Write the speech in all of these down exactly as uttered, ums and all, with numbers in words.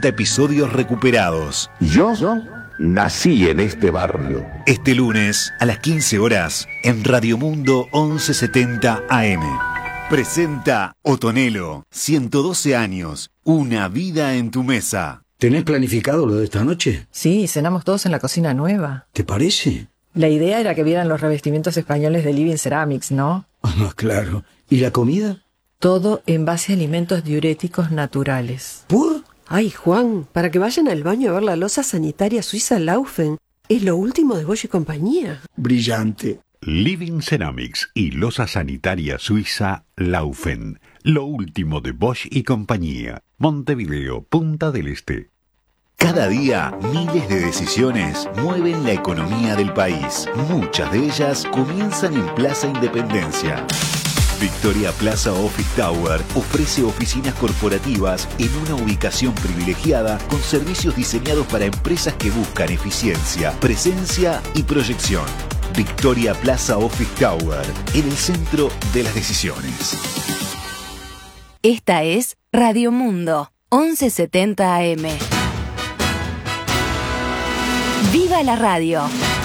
cincuenta episodios recuperados. Yo, yo nací en este barrio. Este lunes a las quince horas en Radio Mundo once setenta A M. Presenta Otonelo, ciento doce años, una vida en tu mesa. ¿Tenés planificado lo de esta noche? Sí, cenamos todos en la cocina nueva. ¿Te parece? La idea era que vieran los revestimientos españoles de Living Ceramics, ¿no? Ah, claro. ¿Y la comida? Todo en base a alimentos diuréticos naturales. ¿Por? Ay, Juan, para que vayan al baño a ver la loza sanitaria suiza Laufen. Es lo último de Bosch y compañía. Brillante. Living Ceramics y loza sanitaria suiza Laufen. Lo último de Bosch y compañía. Montevideo, Punta del Este. Cada día, miles de decisiones mueven la economía del país. Muchas de ellas comienzan en Plaza Independencia. Victoria Plaza Office Tower ofrece oficinas corporativas en una ubicación privilegiada con servicios diseñados para empresas que buscan eficiencia, presencia y proyección. Victoria Plaza Office Tower, en el centro de las decisiones. Esta es Radio Mundo, once setenta A M. ¡Viva la radio!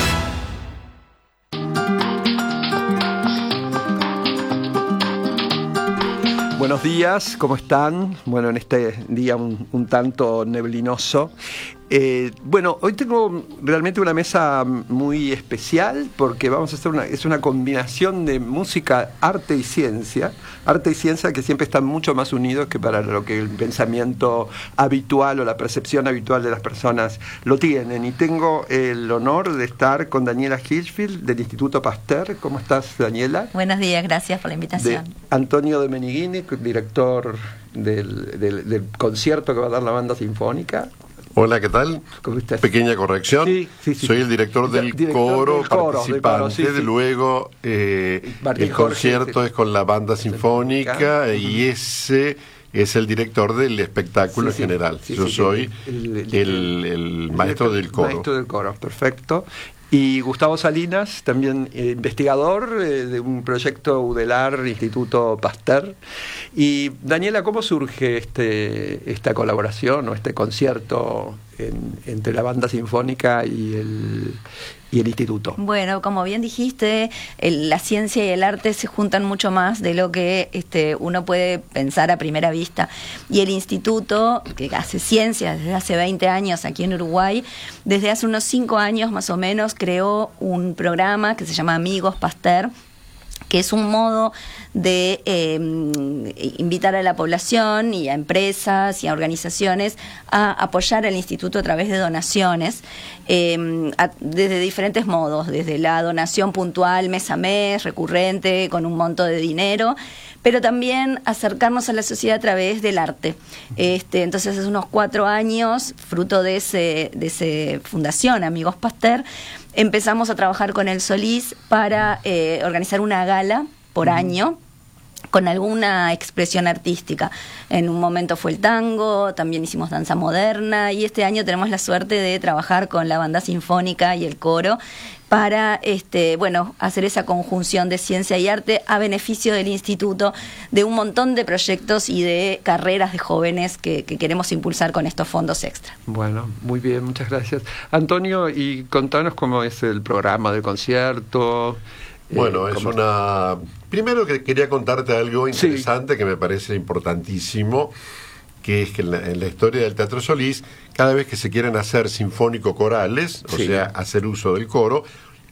Buenos días, ¿cómo están? Bueno, en este día un, un tanto neblinoso. Eh, bueno, hoy tengo realmente una mesa muy especial porque vamos a hacer una, es una combinación de música, arte y ciencia. Arte y ciencia que siempre están mucho más unidos que para lo que el pensamiento habitual o la percepción habitual de las personas lo tienen. Y tengo el honor de estar con Daniela Hirschfeld del Instituto Pasteur. ¿Cómo estás, Daniela? Buenos días, gracias por la invitación. De Antonio de Meneghini, director del, del, del concierto que va a dar la banda sinfónica. Hola, ¿qué tal? Pequeña corrección. Sí, sí, sí. Soy el director del director coro, del coro participante. Del coro, sí, sí. Luego, eh, el concierto Jorge, es con la banda sinfónica, sinfónica. Y ese es el director del espectáculo sí, sí. general. Sí, Yo sí, soy el, el, el, el maestro del coro. Maestro del coro, perfecto. Y Gustavo Salinas, también eh, investigador eh, de un proyecto UDELAR, Instituto Pasteur. Y Daniela, ¿cómo surge este, esta colaboración o este concierto en, entre la banda sinfónica y el, y el instituto? Bueno, como bien dijiste, el, la ciencia y el arte se juntan mucho más de lo que este, uno puede pensar a primera vista. Y el instituto, que hace ciencia desde hace veinte años aquí en Uruguay, desde hace unos cinco años más o menos creó un programa que se llama Amigos Pasteur, que es un modo de eh, invitar a la población y a empresas y a organizaciones a apoyar al instituto a través de donaciones, eh, a, desde diferentes modos, desde la donación puntual mes a mes, recurrente, con un monto de dinero, pero también acercarnos a la sociedad a través del arte. Este, entonces, hace unos cuatro años, fruto de ese, de ese fundación, Amigos Pasteur, empezamos a trabajar con el Solís para eh, organizar una gala por uh-huh. año con alguna expresión artística. En un momento fue el tango, también hicimos danza moderna y este año tenemos la suerte de trabajar con la banda sinfónica y el coro para este, bueno, hacer esa conjunción de ciencia y arte a beneficio del instituto, de un montón de proyectos y de carreras de jóvenes que, que queremos impulsar con estos fondos extra. Bueno, muy bien, muchas gracias. Antonio, y contanos cómo es el programa del concierto. Bueno, eh, es una... Primero que quería contarte algo interesante sí. que me parece importantísimo, que es que en la, en la historia del Teatro Solís, cada vez que se quieren hacer sinfónico-corales, o sí. sea, hacer uso del coro,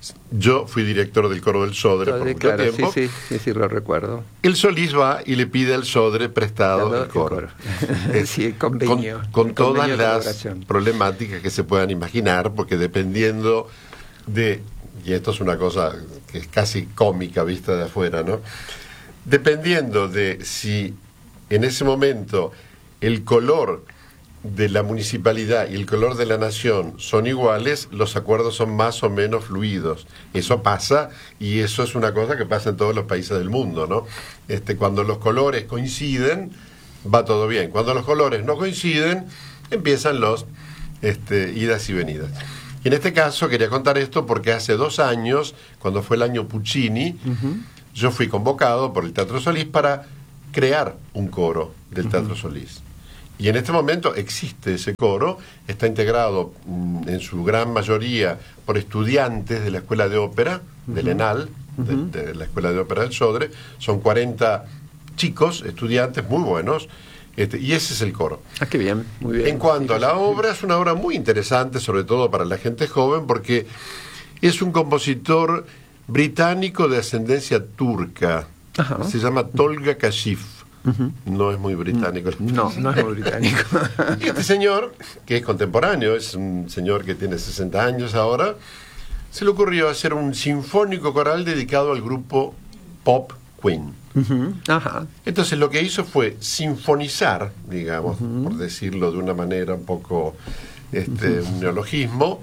yo fui director del coro del Sodre por mucho claro, tiempo. Sí, sí, sí, sí, lo recuerdo. El Solís va y le pide al Sodre prestado el coro. El coro. sí, el convenio. Con, con el todas convenio las problemáticas que se puedan imaginar, porque dependiendo de... Y esto es una cosa que es casi cómica vista de afuera, ¿no? Dependiendo de si en ese momento el color de la municipalidad y el color de la nación son iguales, los acuerdos son más o menos fluidos. Eso pasa, y eso es una cosa que pasa en todos los países del mundo, ¿no? Este, cuando los colores coinciden, va todo bien. Cuando los colores no coinciden, empiezan los este, idas y venidas. Y en este caso quería contar esto porque hace dos años, cuando fue el año Puccini, uh-huh. yo fui convocado por el Teatro Solís para crear un coro del Teatro uh-huh. Solís. Y en este momento existe ese coro, está integrado mm, en su gran mayoría por estudiantes de la Escuela de Ópera, uh-huh. del ENAL, uh-huh. de, de la Escuela de Ópera del Sodre. Son cuarenta chicos, estudiantes muy buenos, este, y ese es el coro. Ah, qué bien, muy bien. En cuanto a la obra, es una obra muy interesante, sobre todo para la gente joven, porque es un compositor británico de ascendencia turca. Ajá. Se llama Tolga Kashif. Uh-huh. No es muy británico. No, no es muy británico. Y este señor, que es contemporáneo, es un señor que tiene sesenta años ahora, se le ocurrió hacer un sinfónico coral dedicado al grupo pop Queen. Uh-huh. Ajá. Entonces lo que hizo fue sinfonizar, digamos, uh-huh. por decirlo de una manera un poco, este, uh-huh. un neologismo,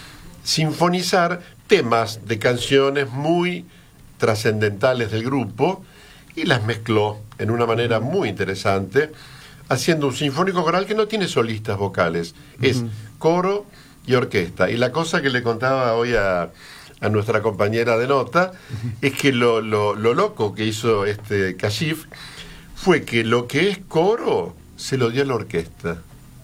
sinfonizar temas de canciones muy trascendentales del grupo, y las mezcló en una manera muy interesante, haciendo un sinfónico coral que no tiene solistas vocales, uh-huh. es coro y orquesta. Y la cosa que le contaba hoy a, a nuestra compañera de nota, uh-huh. es que lo, lo, lo loco que hizo este Kashif fue que lo que es coro se lo dio a la orquesta,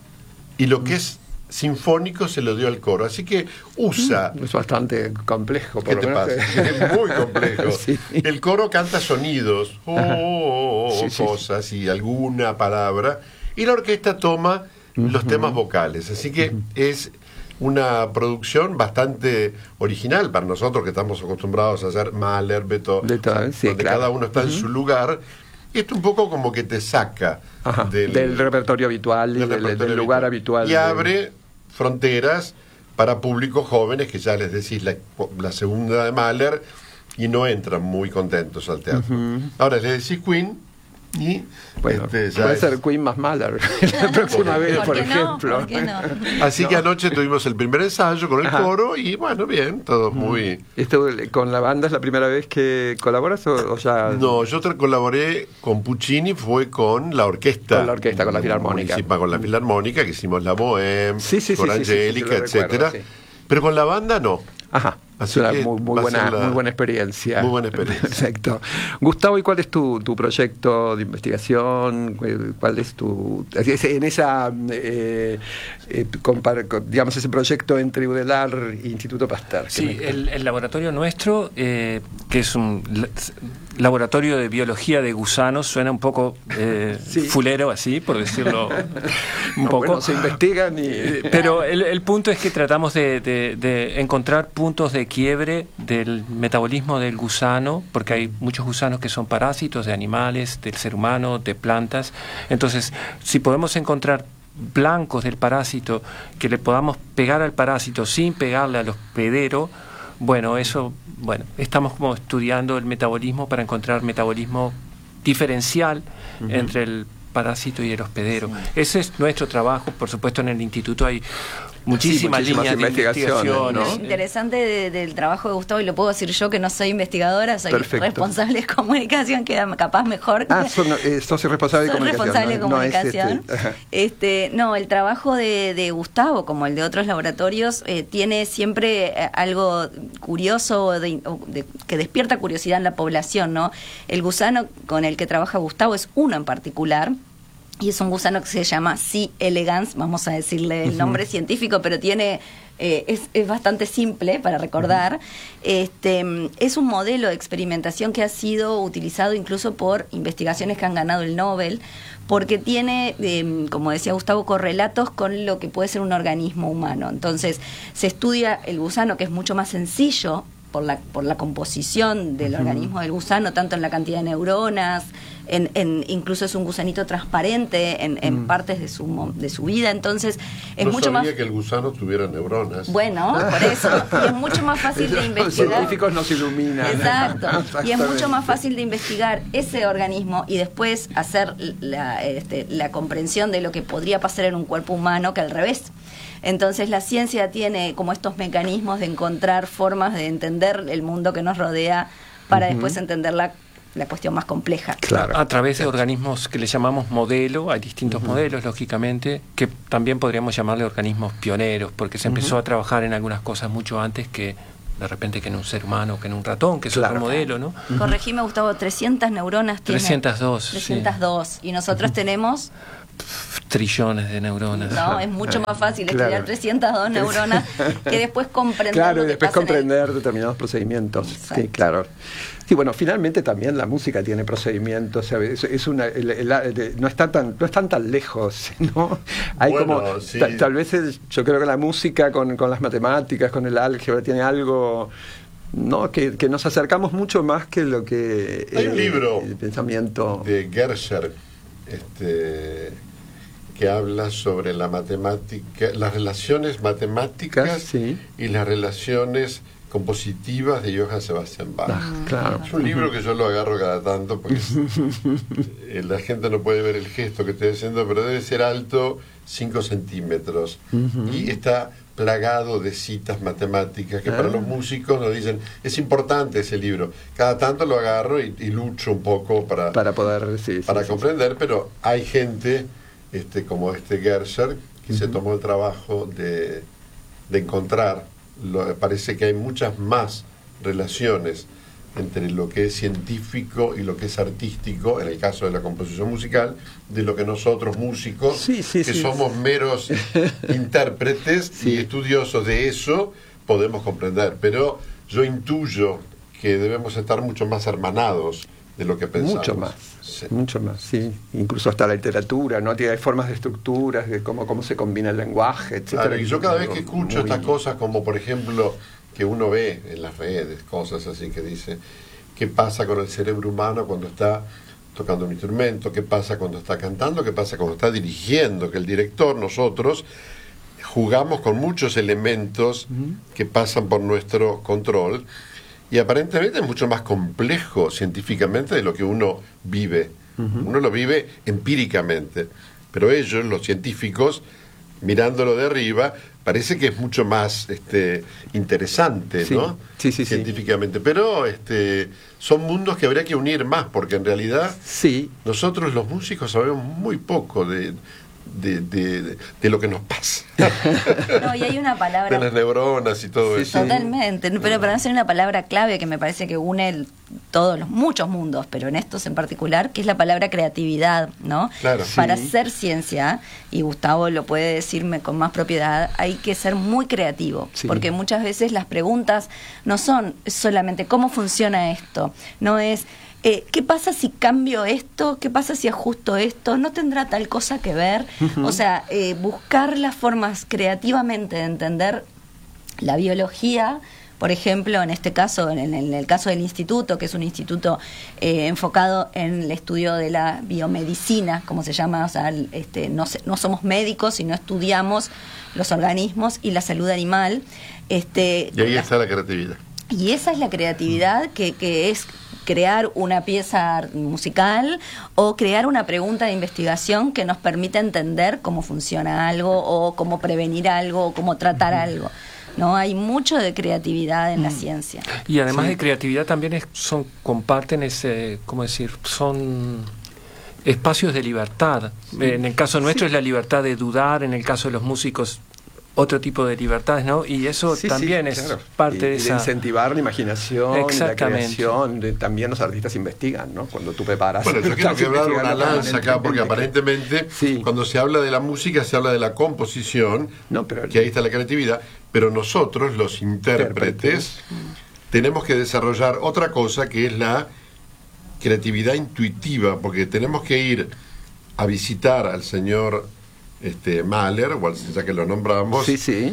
y lo uh-huh. que es sinfónico se lo dio al coro, así que usa... Es bastante complejo. ¿Qué te pasa? Es muy complejo. Sí. El coro canta sonidos, oh, oh, oh, sí, cosas sí, sí. y alguna palabra, y la orquesta toma uh-huh. los temas vocales, así que uh-huh. es una producción bastante original para nosotros que estamos acostumbrados a hacer Mahler, Beethoven, de todo, sí, donde claro. cada uno está uh-huh. en su lugar. Esto un poco como que te saca Ajá, del, del repertorio habitual y del, del, del lugar habitual. Y de... abre fronteras para públicos jóvenes que ya les decís la, la segunda de Mahler y no entran muy contentos al teatro. Uh-huh. Ahora les decís Queen y bueno, este, puede es... ser Queen más Mahler la próxima vez, por, ¿Por ejemplo. No? ¿Por no? Así no. que anoche tuvimos el primer ensayo con el Ajá. coro y bueno, bien, todo muy... ¿Esto con la banda es la primera vez que colaboras o, o ya...? No, yo te colaboré con Puccini, fue con la orquesta. Con la orquesta, con la filarmónica. Municipal, con la filarmónica, que hicimos la Bohème, sí, sí, con sí, Angélica, sí, sí, sí, etcétera. Sí. Pero con la banda no. Ajá. Así una que muy, muy, buena, la... muy buena experiencia. Muy buena experiencia. Perfecto. Gustavo, ¿y cuál es tu, tu proyecto de investigación? ¿Cuál es tu... en esa... Eh, eh, compar, digamos, ese proyecto entre Udellard e Instituto Pasteur? Sí, el, el laboratorio nuestro, eh, que es un laboratorio de biología de gusanos, suena un poco eh, sí. fulero así, por decirlo un no, poco. Bueno, se investigan y... Pero el, el punto es que tratamos de, de, de encontrar puntos de quiebre del metabolismo del gusano, porque hay muchos gusanos que son parásitos de animales, del ser humano, de plantas. Entonces, si podemos encontrar blancos del parásito que le podamos pegar al parásito sin pegarle al hospedero, bueno, eso, bueno, estamos como estudiando el metabolismo para encontrar metabolismo diferencial uh-huh. entre el parásito y el hospedero. Sí. Ese es nuestro trabajo. Por supuesto, en el instituto hay muchísimas, sí, muchísimas líneas de investigación, ¿no? Lo interesante de, del trabajo de Gustavo, y lo puedo decir yo que no soy investigadora, soy Perfecto. responsable de comunicación, queda capaz mejor. Ah, son, eh, sos responsable de soy comunicación. responsable de no, comunicación. No, es este. este, no, el trabajo de, de Gustavo, como el de otros laboratorios, eh, tiene siempre eh, algo curioso de, de, que despierta curiosidad en la población, ¿no? El gusano con el que trabaja Gustavo es uno en particular. Y es un gusano que se llama C. elegans, vamos a decirle el nombre uh-huh. científico, pero tiene eh, es, es bastante simple para recordar. Uh-huh. Este, es un modelo de experimentación que ha sido utilizado incluso por investigaciones que han ganado el Nobel, porque tiene, eh, como decía Gustavo, correlatos con lo que puede ser un organismo humano. Entonces, se estudia el gusano, que es mucho más sencillo por la, por la composición del uh-huh. organismo del gusano, tanto en la cantidad de neuronas, en, en incluso es un gusanito transparente en, en mm. partes de su de su vida, entonces es no mucho sabía más que el gusano tuviera neuronas. Bueno, por eso, y es mucho más fácil de investigar. Los científicos nos iluminan. Exacto, y es mucho más fácil de investigar ese organismo y después hacer la, este, la comprensión de lo que podría pasar en un cuerpo humano que al revés. Entonces la ciencia tiene como estos mecanismos de encontrar formas de entender el mundo que nos rodea para uh-huh. después entender la, la cuestión más compleja. Claro. A través de organismos que le llamamos modelo, hay distintos uh-huh. modelos, lógicamente, que también podríamos llamarle organismos pioneros, porque se empezó uh-huh. a trabajar en algunas cosas mucho antes que de repente que en un ser humano, que en un ratón, que es claro. otro modelo, ¿no? Corregime, Gustavo, trescientas neuronas tiene. trescientas dos. trescientas dos. Sí. Y nosotros uh-huh. tenemos... trillones de neuronas. No, es mucho más fácil Claro. estudiar trescientas dos neuronas que después comprender Claro, lo y que después pasa en el- comprender determinados procedimientos. Exacto. Sí, claro. Sí, bueno, finalmente también la música tiene procedimientos, o sea, es, es una, el- el- el- no está tan, no están tan lejos, ¿no? Hay Bueno, como, sí. ta- tal vez el- yo creo que la música con, con las matemáticas, con el álgebra, tiene algo, no, que, que nos acercamos mucho más que lo que Hay un el- libro el pensamiento. de Gersher, este, que habla sobre la matemática, las relaciones matemáticas Sí. y las relaciones compositivas de Johann Sebastian Bach. Ah, claro. Es un libro que yo lo agarro cada tanto porque es- eh, la gente no puede ver el gesto que estoy haciendo, pero debe ser alto cinco centímetros y está plagado de citas matemáticas que para Ah. los músicos nos dicen, es importante ese libro. Cada tanto lo agarro y, y lucho un poco para, Para poder, sí, sí, para sí, comprender, pero hay gente este, como este Gersher que se tomó el trabajo de, de encontrar, lo, parece que hay muchas más relaciones entre lo que es científico y lo que es artístico, en el caso de la composición musical, de lo que nosotros músicos, Sí, sí, que sí. somos meros intérpretes Sí. y estudiosos de eso, podemos comprender. Pero yo intuyo que debemos estar mucho más hermanados de lo que pensamos. Mucho más, Sí. mucho más, sí. Incluso hasta la literatura, ¿no? Tiene- Hay formas de estructuras, de cómo, cómo se combina el lenguaje, etcétera. Claro, y yo cada vez que Algo escucho muy- estas cosas, como por ejemplo que uno ve en las redes, cosas así que dice, ¿qué pasa con el cerebro humano cuando está tocando un instrumento? ¿Qué pasa cuando está cantando? ¿Qué pasa cuando está dirigiendo? Que el director, nosotros, jugamos con muchos elementos que pasan por nuestro control y aparentemente es mucho más complejo científicamente de lo que uno vive. Uno lo vive empíricamente, pero ellos, los científicos, mirándolo de arriba, parece que es mucho más este, interesante, Sí, ¿no? sí, sí, sí. Científicamente. Pero este, son mundos que habría que unir más, porque en realidad Sí, nosotros los músicos sabemos muy poco de, de, de, de- de lo que nos pasa, No, y hay una de palabra las neuronas y todo Sí, eso. totalmente, pero para no ser una palabra clave que me parece que une el- todos los muchos mundos, pero en estos en particular, que es la palabra creatividad, ¿no? Claro. Para Sí. hacer ciencia, y Gustavo lo puede decirme con más propiedad, hay que ser muy creativo, Sí. porque muchas veces las preguntas no son solamente cómo funciona esto, no es eh, ¿qué pasa si cambio esto? ¿Qué pasa si ajusto esto? ¿No tendrá tal cosa que ver? O sea, eh, buscar las formas creativamente de entender la biología, por ejemplo, en este caso, en el, en el caso del instituto, que es un instituto eh, enfocado en el estudio de la biomedicina, como se llama, o sea, el- este, no, se- no somos médicos, sino estudiamos los organismos y la salud animal. Este, Y ahí la- está la creatividad. y esa es la creatividad que, que es crear una pieza musical o crear una pregunta de investigación que nos permita entender cómo funciona algo o cómo prevenir algo o cómo tratar algo. No, hay mucho de creatividad en la ciencia. Y además de creatividad también es- son comparten ese, ¿cómo decir? Son espacios de libertad. Eh, En el caso nuestro es la libertad de dudar, en el caso de los músicos otro tipo de libertades, ¿no? Y eso sí, sí, también es claro. parte Y- de y esa... incentivar la imaginación, la Exactamente. creación. De- también los artistas investigan, ¿no? Cuando tú preparas. Bueno, yo quiero estás quebrar una investigando lanza acá, porque permanentemente. aparentemente Sí. cuando se habla de la música se habla de la composición, No, pero- que ahí está la creatividad, pero nosotros, los intérpretes, tenemos que desarrollar otra cosa que es la creatividad intuitiva, porque tenemos que ir a visitar al señor este, Mahler, o al, ya que lo nombramos, Sí, sí.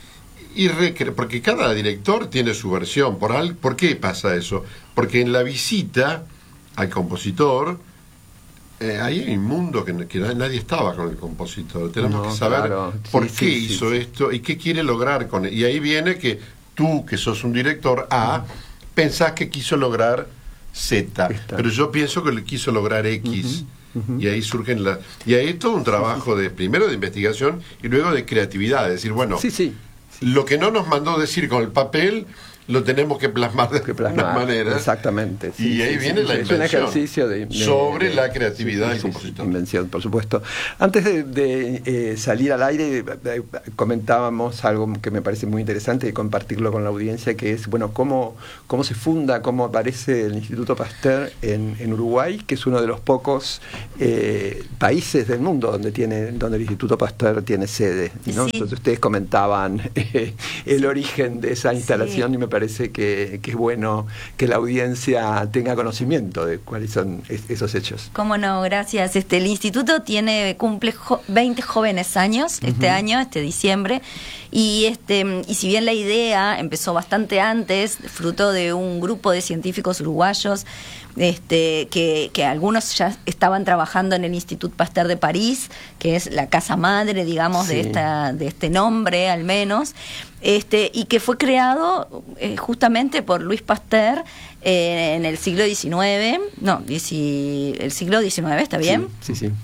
y recre- porque cada director tiene su versión. ¿Por, al- ¿Por qué pasa eso? Porque en la visita al compositor, eh, ahí hay un mundo que, que nadie estaba con el compositor. Tenemos No, que saber claro. por Sí, qué sí, sí, hizo sí. esto y qué quiere lograr con él. Y ahí viene que tú, que sos un director A, pensás que quiso lograr Z, Está. pero yo pienso que le quiso lograr X. Y ahí surgen las... Y ahí es todo un trabajo de, primero de investigación y luego de creatividad. Es decir, bueno, Sí, sí. lo que no nos mandó decir con el papel, lo tenemos que plasmar de que plasmar, alguna manera. Exactamente. Sí, y ahí sí, viene sí, la es invención. un ejercicio de, de, sobre de, la creatividad sí, del sí, compositor. Sí, invención, por supuesto. Antes de, de eh, salir al aire, eh, comentábamos algo que me parece muy interesante y compartirlo con la audiencia, que es, bueno, cómo, cómo se funda, cómo aparece el Instituto Pasteur en, en Uruguay, que es uno de los pocos eh, países del mundo donde tiene donde el Instituto Pasteur tiene sede, ¿no? Sí. Entonces ustedes comentaban eh, el origen de esa instalación, sí. Y me parece que, que es bueno que la audiencia tenga conocimiento de cuáles son es, esos hechos. Cómo no, gracias. Este, el instituto tiene cumple jo- veinte jóvenes años este uh-huh. año, este diciembre, y este y si bien la idea empezó bastante antes, fruto de un grupo de científicos uruguayos, este que, que algunos ya estaban trabajando en el Institut Pasteur de París, que es la casa madre, digamos, sí. de esta de este nombre al menos, este y que fue creado eh, justamente por Louis Pasteur eh, en el siglo diecinueve, no, dieci, el siglo diecinueve, ¿está bien? Sí, sí, sí.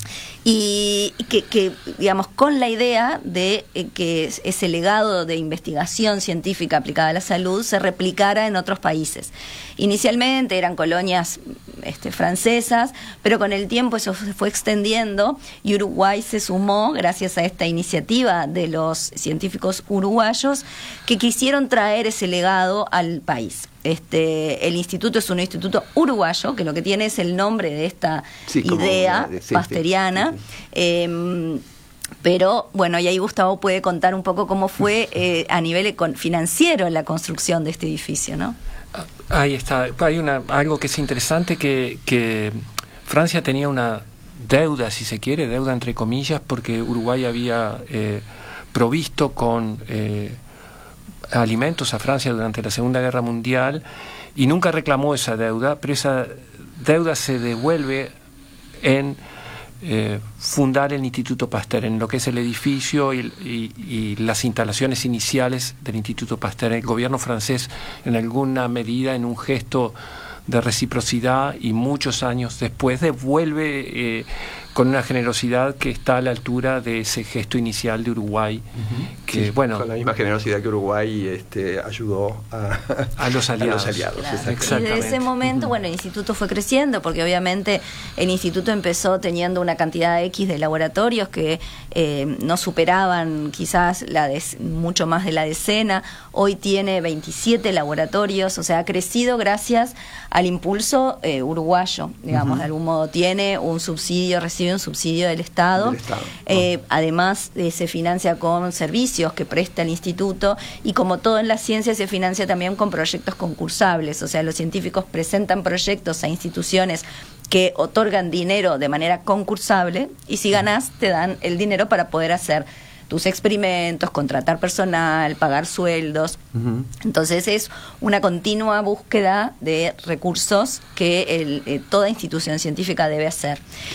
Y que, que, digamos, con la idea de eh, que ese legado de investigación científica aplicada a la salud se replicara en otros países. Inicialmente eran colonias este, francesas, pero con el tiempo eso se fue extendiendo y Uruguay se sumó gracias a esta iniciativa de los científicos uruguayos que quisieron traer ese legado al país. Este, el instituto es un instituto uruguayo, que lo que tiene es el nombre de esta sí, idea de, sí, pasteuriana. Sí, sí, sí. Eh, pero bueno, y ahí Gustavo puede contar un poco cómo fue eh, a nivel financiero la construcción de este edificio, ¿no? Ahí está. Hay una, algo que es interesante, que, que Francia tenía una deuda, si se quiere, deuda entre comillas, porque Uruguay había eh, provisto con Eh, alimentos a Francia durante la Segunda Guerra Mundial y nunca reclamó esa deuda, pero esa deuda se devuelve en eh, fundar el Instituto Pasteur, en lo que es el edificio y, y, y las instalaciones iniciales del Instituto Pasteur. El gobierno francés, en alguna medida, en un gesto de reciprocidad y muchos años después, devuelve eh, con una generosidad que está a la altura de ese gesto inicial de Uruguay, uh-huh. que sí, bueno, con la misma generosidad que Uruguay este, ayudó a, a los aliados, a los aliados claro. Exactamente. Y desde ese momento, uh-huh. bueno, el instituto fue creciendo, porque obviamente el instituto empezó teniendo una cantidad X de laboratorios que eh, no superaban quizás la de, mucho más de la decena. Hoy tiene veintisiete laboratorios, o sea, ha crecido gracias al impulso eh, uruguayo, digamos, uh-huh. de algún modo tiene un subsidio, recibe un subsidio del Estado, del Estado. Eh, oh. además eh, se financia con servicios que presta el instituto, y como todo en la ciencia se financia también con proyectos concursables, o sea, los científicos presentan proyectos a instituciones que otorgan dinero de manera concursable, y si ganás te dan el dinero para poder hacer tus experimentos, contratar personal, pagar sueldos. Uh-huh. Entonces es una continua búsqueda de recursos que el, eh, toda institución científica debe hacer,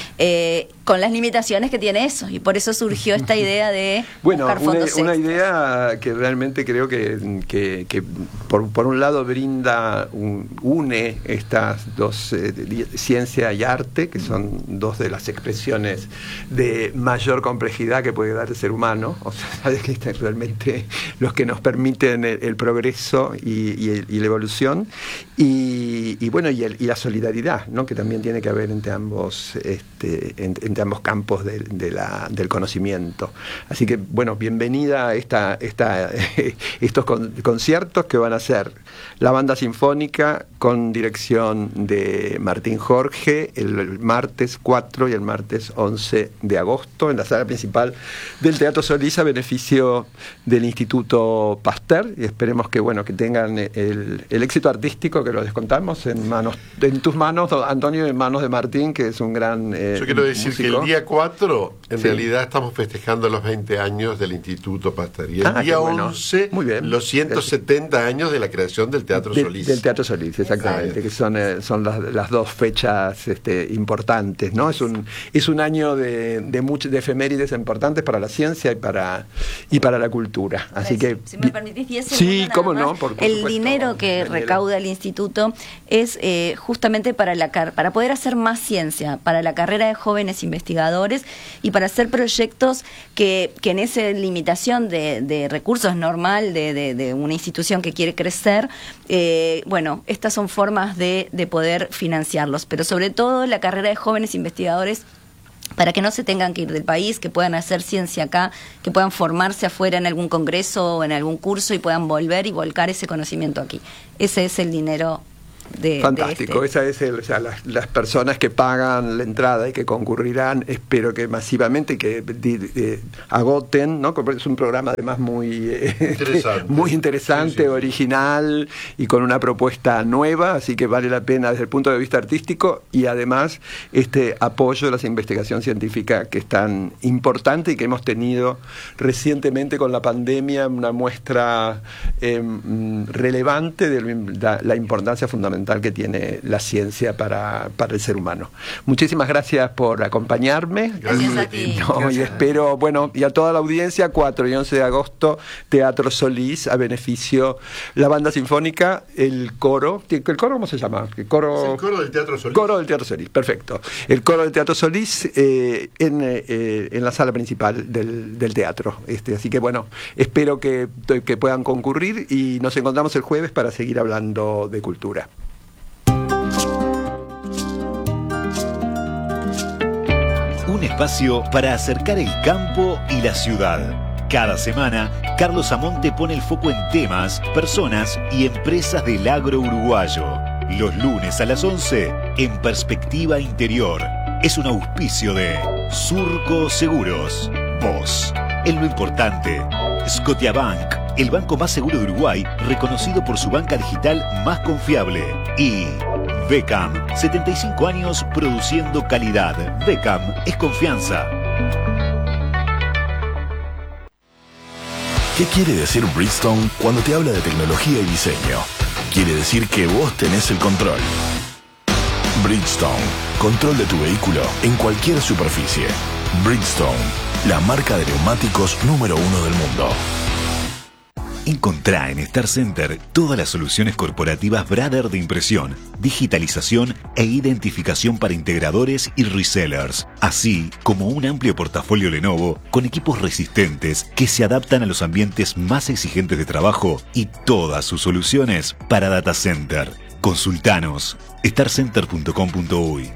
eh, con las limitaciones que tiene eso, y por eso surgió esta idea de bueno, buscar fondos una, una idea que realmente creo que, que, que por, por un lado brinda, un, une estas dos, eh, ciencia y arte, que son dos de las expresiones de mayor complejidad que puede dar el ser humano, o sea, que están realmente los que nos permiten el, el progreso y, y, el, y la evolución, y, y bueno, y, el, y la solidaridad, ¿no?, que también tiene que haber entre ambos, este, entre ambos campos de, de la, del conocimiento. Así que, bueno, bienvenida a esta, esta, estos con, conciertos que van a ser la banda sinfónica con dirección de Martín Jorge el, el martes cuatro y el martes once de agosto en la sala principal del Teatro Solís, a beneficio del Instituto Pasteur, y esperemos que, bueno, que tengan el, el éxito artístico, que lo descontamos en manos, en tus manos, Antonio, en manos de Martín, que es un gran eh, Yo quiero decir músico. Que el día cuatro, en sí. realidad estamos festejando los veinte años del Instituto Pasteur, y el ah, día bueno. once, Muy bien. los ciento setenta años de la creación del Teatro de, Solís. Del Teatro Solís, exactamente, que son, eh, son las, las dos fechas este, importantes, ¿no? Es un, es un año de, de, much, de efemérides importantes para la ciencia y para, y para la cultura. Así que, si me permitís diez sí, segundos cómo nada no, más. por, por el supuesto, dinero que Daniela. recauda el instituto es eh, justamente para la car para poder hacer más ciencia, para la carrera de jóvenes investigadores y para hacer proyectos que, que en esa limitación de, de recursos normal de, de, de una institución que quiere crecer, eh, bueno, estas son formas de, de poder financiarlos, pero sobre todo la carrera de jóvenes investigadores para que no se tengan que ir del país, que puedan hacer ciencia acá, que puedan formarse afuera en algún congreso o en algún curso y puedan volver y volcar ese conocimiento aquí. Ese es el dinero de, fantástico, de este. esa es el, o sea, las, las personas que pagan la entrada y que concurrirán, espero que masivamente que di, di, agoten, ¿no? Es un programa además muy eh, interesante, muy interesante, sí, sí, original y con una propuesta nueva, así que vale la pena desde el punto de vista artístico y además este apoyo de la investigación científica que es tan importante y que hemos tenido recientemente con la pandemia, una muestra eh, relevante de la, la importancia fundamental que tiene la ciencia para, para el ser humano. Muchísimas gracias por acompañarme. Gracias y, a ti. No, gracias. Y espero, bueno, y a toda la audiencia, cuatro y once de agosto, Teatro Solís, a beneficio la banda sinfónica, el coro, ¿el coro cómo se llama? El coro, es el coro del Teatro Solís. Coro del Teatro Solís, perfecto. El coro del Teatro Solís eh, en, eh, en la sala principal del, del teatro. Este, así que bueno, espero que, que puedan concurrir y nos encontramos el jueves para seguir hablando de cultura. Un espacio para acercar el campo y la ciudad. Cada semana, Carlos Amonte pone el foco en temas, personas y empresas del agro uruguayo. Los lunes a las once, en Perspectiva Interior. Es un auspicio de Surco Seguros. Vos, en lo importante. Scotiabank, el banco más seguro de Uruguay, reconocido por su banca digital más confiable. Y Becam, setenta y cinco años produciendo calidad. Becam es confianza. ¿Qué quiere decir Bridgestone cuando te habla de tecnología y diseño? Quiere decir que vos tenés el control. Bridgestone, control de tu vehículo en cualquier superficie. Bridgestone, la marca de neumáticos número uno del mundo. Encontrá en Star Center todas las soluciones corporativas Brother de impresión, digitalización e identificación para integradores y resellers, así como un amplio portafolio Lenovo con equipos resistentes que se adaptan a los ambientes más exigentes de trabajo y todas sus soluciones para data center. Consultanos star center punto com punto uy.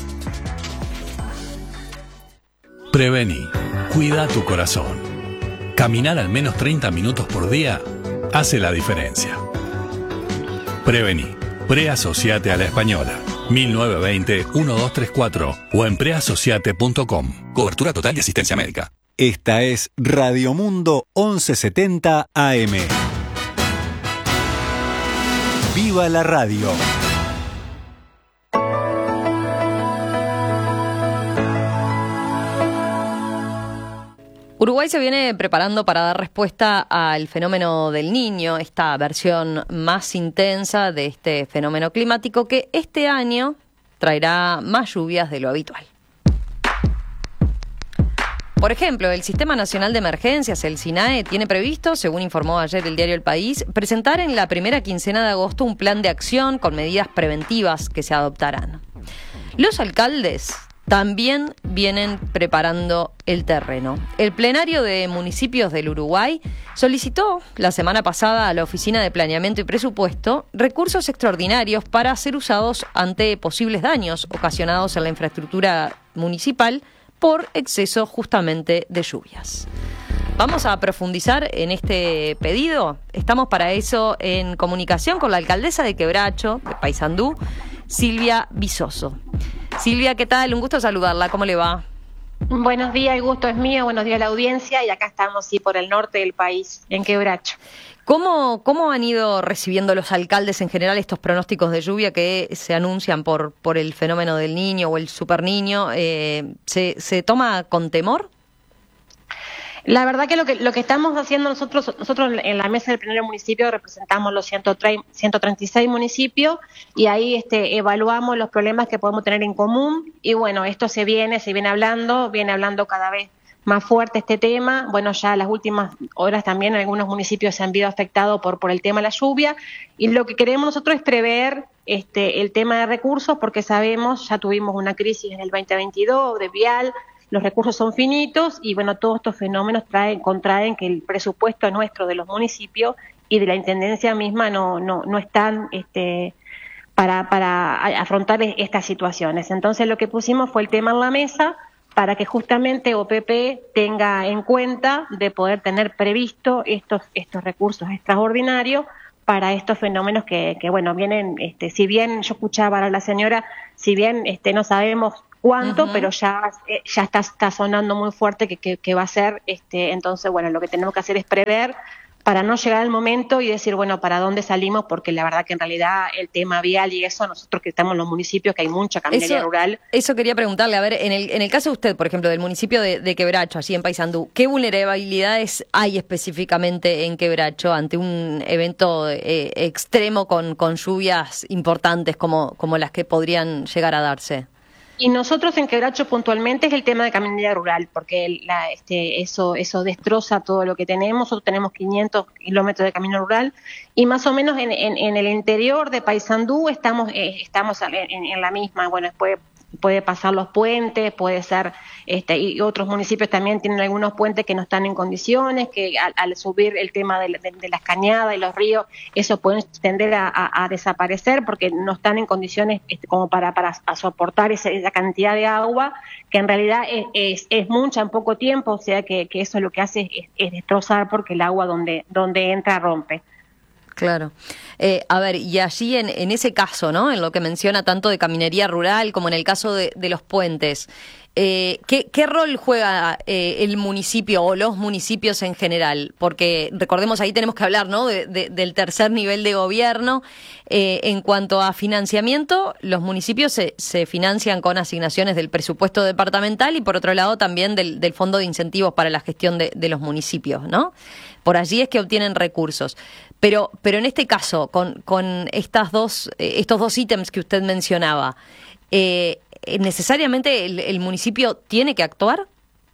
Prevení. Cuida tu corazón. Caminar al menos treinta minutos por día hace la diferencia. Prevení. Preasociate a la Española. mil novecientos veinte, doce treinta y cuatro o en preasociate punto com. Cobertura total de asistencia médica. Esta es Radio Mundo once setenta A M. ¡Viva la radio! Uruguay se viene preparando para dar respuesta al fenómeno del Niño, esta versión más intensa de este fenómeno climático que este año traerá más lluvias de lo habitual. Por ejemplo, el Sistema Nacional de Emergencias, el SINAE, tiene previsto, según informó ayer el diario El País, presentar en la primera quincena de agosto un plan de acción con medidas preventivas que se adoptarán. Los alcaldes también vienen preparando el terreno. El plenario de municipios del Uruguay solicitó la semana pasada a la Oficina de Planeamiento y Presupuesto recursos extraordinarios para ser usados ante posibles daños ocasionados en la infraestructura municipal por exceso justamente de lluvias. Vamos a profundizar en este pedido. Estamos para eso en comunicación con la alcaldesa de Quebracho, de Paysandú, Silvia Vizoso. Silvia, ¿qué tal? Un gusto saludarla. ¿Cómo le va? Buenos días, el gusto es mío. Buenos días a la audiencia. Y acá estamos, sí, por el norte del país, en Quebracho. ¿Cómo, cómo han ido recibiendo los alcaldes en general estos pronósticos de lluvia que se anuncian por, por el fenómeno del Niño o el Superniño? Eh, ¿se, ¿Se toma con temor? La verdad que lo que lo que estamos haciendo nosotros, nosotros en la mesa del plenario municipio representamos los ciento treinta y seis municipios y ahí este, evaluamos los problemas que podemos tener en común y bueno, esto se viene, se viene hablando, viene hablando cada vez más fuerte este tema. Bueno, ya las últimas horas también algunos municipios se han visto afectados por, por el tema de la lluvia, y lo que queremos nosotros es prever este, el tema de recursos, porque sabemos, ya tuvimos una crisis en el veinte veintidós de vial, los recursos son finitos, y bueno, todos estos fenómenos traen, contraen que el presupuesto nuestro de los municipios y de la Intendencia misma no, no, no están este, para, para afrontar estas situaciones. Entonces lo que pusimos fue el tema en la mesa, para que justamente O P P tenga en cuenta de poder tener previsto estos estos recursos extraordinarios para estos fenómenos que, que bueno, vienen, este, si bien yo escuchaba a la señora, si bien este, no sabemos cuánto, uh-huh. pero ya eh, ya está, está sonando muy fuerte que, que, que va a ser, este, entonces bueno, lo que tenemos que hacer es prever para no llegar al momento y decir, bueno, ¿para dónde salimos? Porque la verdad que en realidad el tema vial y eso, nosotros que estamos en los municipios, que hay mucha caminaría eso, rural. Eso quería preguntarle, a ver, en el, en el caso de usted, por ejemplo, del municipio de, de Quebracho, allí en Paysandú, ¿qué vulnerabilidades hay específicamente en Quebracho ante un evento eh, extremo con, con lluvias importantes como, como las que podrían llegar a darse? Y nosotros en Quebracho puntualmente es el tema de caminaría rural, porque la, este, eso, eso destroza todo lo que tenemos. Nosotros tenemos quinientos kilómetros de camino rural y más o menos en, en, en el interior de Paysandú estamos, eh, estamos en, en la misma. Bueno, después puede pasar los puentes, puede ser, este, y otros municipios también tienen algunos puentes que no están en condiciones, que al, al subir el tema de, de, de las cañadas y los ríos, eso puede tender a, a, a desaparecer porque no están en condiciones este, como para, para a soportar ese, esa cantidad de agua, que en realidad es, es, es mucha en poco tiempo, o sea que, que eso lo que hace es, es destrozar porque el agua donde, donde entra rompe. Claro. Eh, a ver, y allí en, en ese caso, ¿no? En lo que menciona tanto de caminería rural como en el caso de, de los puentes, eh, ¿qué, ¿qué rol juega eh, el municipio o los municipios en general? Porque recordemos, ahí tenemos que hablar, ¿no? De, de, del tercer nivel de gobierno. Eh, en cuanto a financiamiento, los municipios se, se financian con asignaciones del presupuesto departamental y por otro lado también del, del Fondo de Incentivos para la Gestión de, de los Municipios, ¿no? Por allí es que obtienen recursos. Pero, pero en este caso, con, con estas dos, eh, estos dos ítems que usted mencionaba, eh, ¿necesariamente el, el municipio tiene que actuar?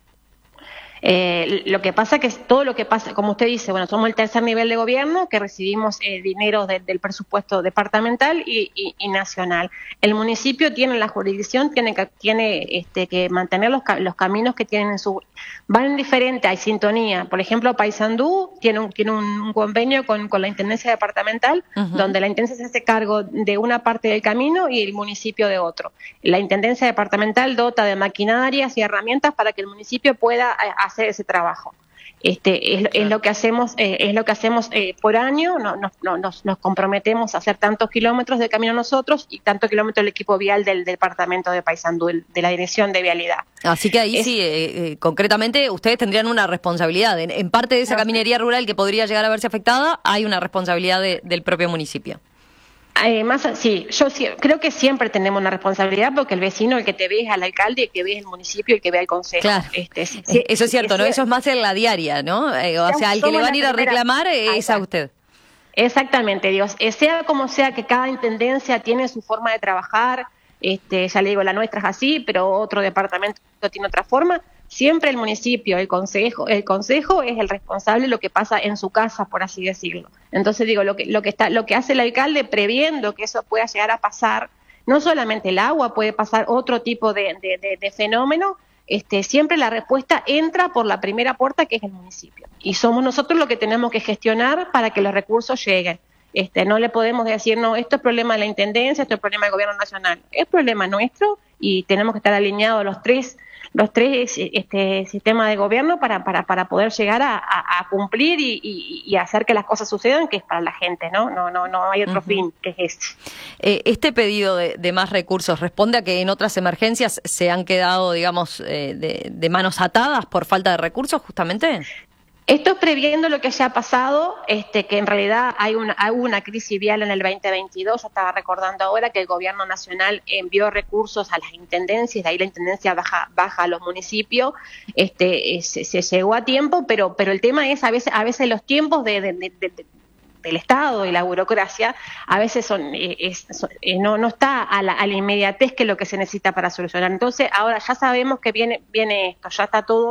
Eh, lo que pasa que todo lo que pasa, como usted dice, bueno, somos el tercer nivel de gobierno que recibimos eh, dinero de, del presupuesto departamental y, y, y nacional. El municipio tiene la jurisdicción, tiene que, tiene, este, que mantener los, los caminos que tienen en su... Van en diferente, hay sintonía. Por ejemplo, Paysandú tiene un, tiene un convenio con, con la Intendencia Departamental, uh-huh. donde la Intendencia se hace cargo de una parte del camino y el municipio de otro. La Intendencia Departamental dota de maquinarias y herramientas para que el municipio pueda hacer hacer ese trabajo. Este es, es lo que hacemos eh, es lo que hacemos eh, por año. No, no, no, nos, nos comprometemos a hacer tantos kilómetros de camino nosotros y tantos kilómetros del equipo vial del, del departamento de Paysandú, de la dirección de vialidad. Así que ahí es, sí, eh, eh, concretamente ustedes tendrían una responsabilidad en, en parte de esa caminería rural que podría llegar a verse afectada. Hay una responsabilidad de, del propio municipio. Además, sí, yo sí, creo que siempre tenemos una responsabilidad porque el vecino, el que te ve es al alcalde, el que ve es el municipio, el que ve al consejo. Claro, este, sí, eso es cierto, ¿no? Eso es más en la diaria, ¿no? Eh, o sea, al que le van a ir a reclamar es a usted. Exactamente, Dios. Eh, sea como sea que cada intendencia tiene su forma de trabajar, este, ya le digo, la nuestra es así, pero otro departamento tiene otra forma. Siempre el municipio, el consejo, el consejo es el responsable de lo que pasa en su casa, por así decirlo. Entonces digo, lo que lo que está, lo que hace el alcalde previendo que eso pueda llegar a pasar, no solamente el agua, puede pasar otro tipo de, de, de, de fenómeno. Este, siempre la respuesta entra por la primera puerta, que es el municipio, y somos nosotros los que tenemos que gestionar para que los recursos lleguen. Este, no le podemos decir, no, esto es problema de la intendencia, esto es problema del gobierno nacional, es problema nuestro y tenemos que estar alineados los tres los tres este, sistemas de gobierno para, para, para poder llegar a, a, a cumplir y, y, y hacer que las cosas sucedan, que es para la gente, ¿no? No, no, no hay otro uh-huh. fin que es este. Eh, este pedido de, de más recursos responde a que en otras emergencias se han quedado, digamos, eh, de, de manos atadas por falta de recursos, justamente. Esto es previendo lo que ya ha pasado, este, que en realidad hay una, hay una crisis vial en el veinte veintidós. Yo estaba recordando ahora que el gobierno nacional envió recursos a las intendencias, de ahí la intendencia baja, baja a los municipios. Este, se, se llegó a tiempo, pero, pero el tema es a veces, a veces los tiempos de, de, de, de del Estado y la burocracia a veces son, es, son eh, no no está a la, a la inmediatez que es lo que se necesita para solucionar. Entonces ahora ya sabemos que viene viene esto, ya está todo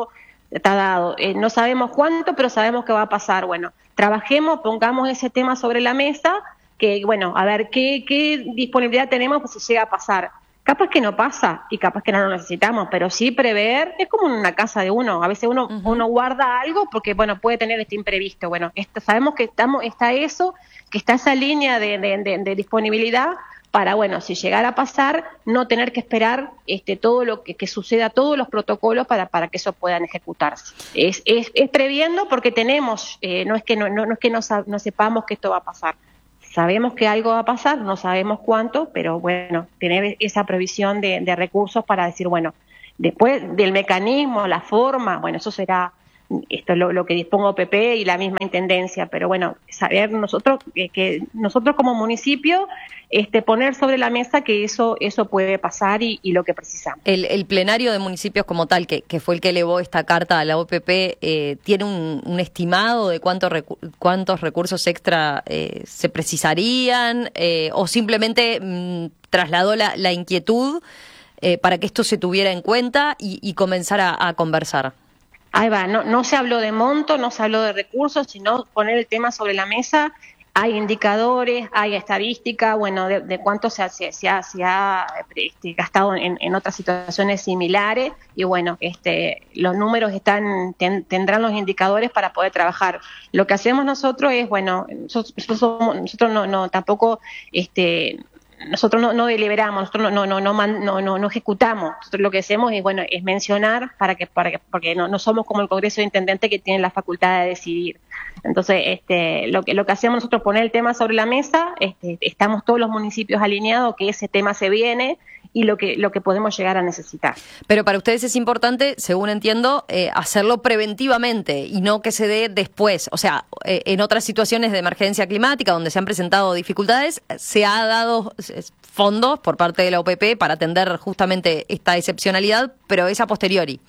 está dado. Eh, no sabemos cuánto, pero sabemos que va a pasar. Bueno, trabajemos, pongamos ese tema sobre la mesa, que bueno, a ver qué, qué disponibilidad tenemos pues, si llega a pasar. Capaz que no pasa y capaz que no lo necesitamos, pero sí prever, es como una casa de uno. A veces uno, uh-huh. uno guarda algo porque, bueno, puede tener este imprevisto. Bueno, esto, sabemos que estamos, está eso, que está esa línea de, de, de, de disponibilidad para, bueno, si llegara a pasar, no tener que esperar este, todo lo que, que suceda, todos los protocolos para, para que eso puedan ejecutarse. Es, es, es previendo porque tenemos, eh, no es que no, no, no es que no, no sepamos que esto va a pasar. Sabemos que algo va a pasar, no sabemos cuánto, pero bueno, tener esa previsión de, de recursos para decir, bueno, después del mecanismo, la forma, bueno, eso será esto es lo, lo que disponga O P P y la misma intendencia, pero bueno, saber nosotros que, que nosotros como municipio este poner sobre la mesa que eso eso puede pasar y, y lo que precisamos. El, el plenario de municipios como tal, que, que fue el que elevó esta carta a la O P P, eh, ¿tiene un, un estimado de cuánto recu cuántos recursos extra eh, se precisarían eh, o simplemente mmm, trasladó la, la inquietud eh, para que esto se tuviera en cuenta y, y comenzar a, a conversar? Ahí va, no, no se habló de monto, no se habló de recursos, sino poner el tema sobre la mesa. Hay indicadores, hay estadística, bueno, de, de cuánto se ha, se, se ha, se ha este, gastado en, en otras situaciones similares y bueno, este, los números están ten, tendrán los indicadores para poder trabajar. Lo que hacemos nosotros es, bueno, nosotros, nosotros no, no tampoco este nosotros no, no deliberamos, nosotros no no no no no no no ejecutamos. Nosotros lo que hacemos es bueno es mencionar para que para que porque no, no somos como el Congreso de Intendentes que tienen la facultad de decidir. Entonces, este lo que lo que hacemos nosotros es poner el tema sobre la mesa, este, estamos todos los municipios alineados que ese tema se viene y lo que lo que podemos llegar a necesitar. Pero para ustedes es importante, según entiendo, eh, hacerlo preventivamente y no que se dé después. O sea, eh, en otras situaciones de emergencia climática donde se han presentado dificultades, se ha dado fondos por parte de la O P P para atender justamente esta excepcionalidad, pero es a posteriori.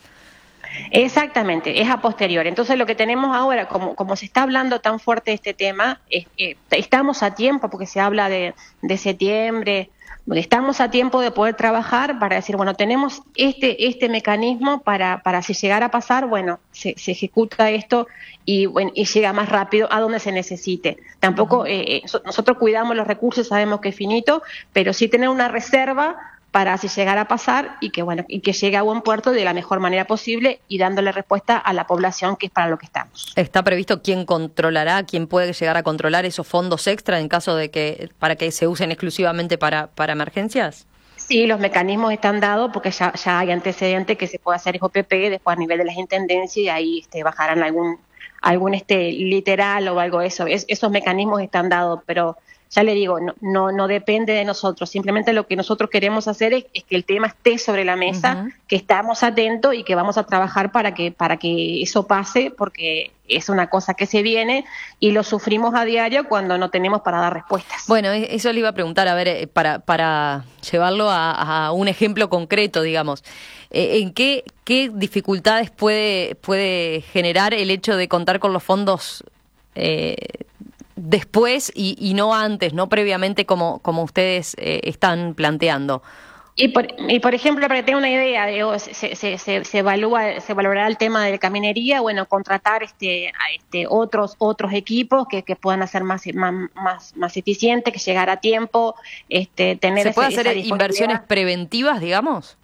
Exactamente, es a posteriori. Entonces lo que tenemos ahora, como, como se está hablando tan fuerte de este tema, es, eh, estamos a tiempo porque se habla de, de septiembre, estamos a tiempo de poder trabajar para decir, bueno, tenemos este este mecanismo para, para si llegara a pasar, bueno, se, se ejecuta esto y, bueno, y llega más rápido a donde se necesite. Tampoco, eh, nosotros cuidamos los recursos, sabemos que es finito, pero sí tener una reserva para si llegara a pasar y que bueno y que llegue a buen puerto de la mejor manera posible y dándole respuesta a la población, que es para lo que estamos. ¿Está previsto quién controlará, quién puede llegar a controlar esos fondos extra en caso de que para que se usen exclusivamente para, para emergencias? Sí, los mecanismos están dados porque ya, ya hay antecedentes que se puede hacer O P P después a nivel de las intendencias y ahí este, bajarán algún algún este literal o algo de eso. Es, esos mecanismos están dados, pero ya le digo, no, no no depende de nosotros. Simplemente lo que nosotros queremos hacer es, es que el tema esté sobre la mesa, uh-huh. que estamos atentos y que vamos a trabajar para que para que eso pase, porque es una cosa que se viene y lo sufrimos a diario cuando no tenemos para dar respuestas. Bueno, eso le iba a preguntar, a ver, para para llevarlo a, a un ejemplo concreto, digamos. ¿En qué qué dificultades puede puede generar el hecho de contar con los fondos eh, después y, y no antes, no previamente como, como ustedes eh, están planteando? Y por, y por ejemplo, para que tenga una idea, digo, se, se, se, se evalúa, se valorará el tema de caminería, bueno, contratar este, a este otros otros equipos que, que puedan hacer más, más, más, más eficiente, que llegar a tiempo, este, tener ¿Se puede ese, hacer inversiones preventivas, digamos?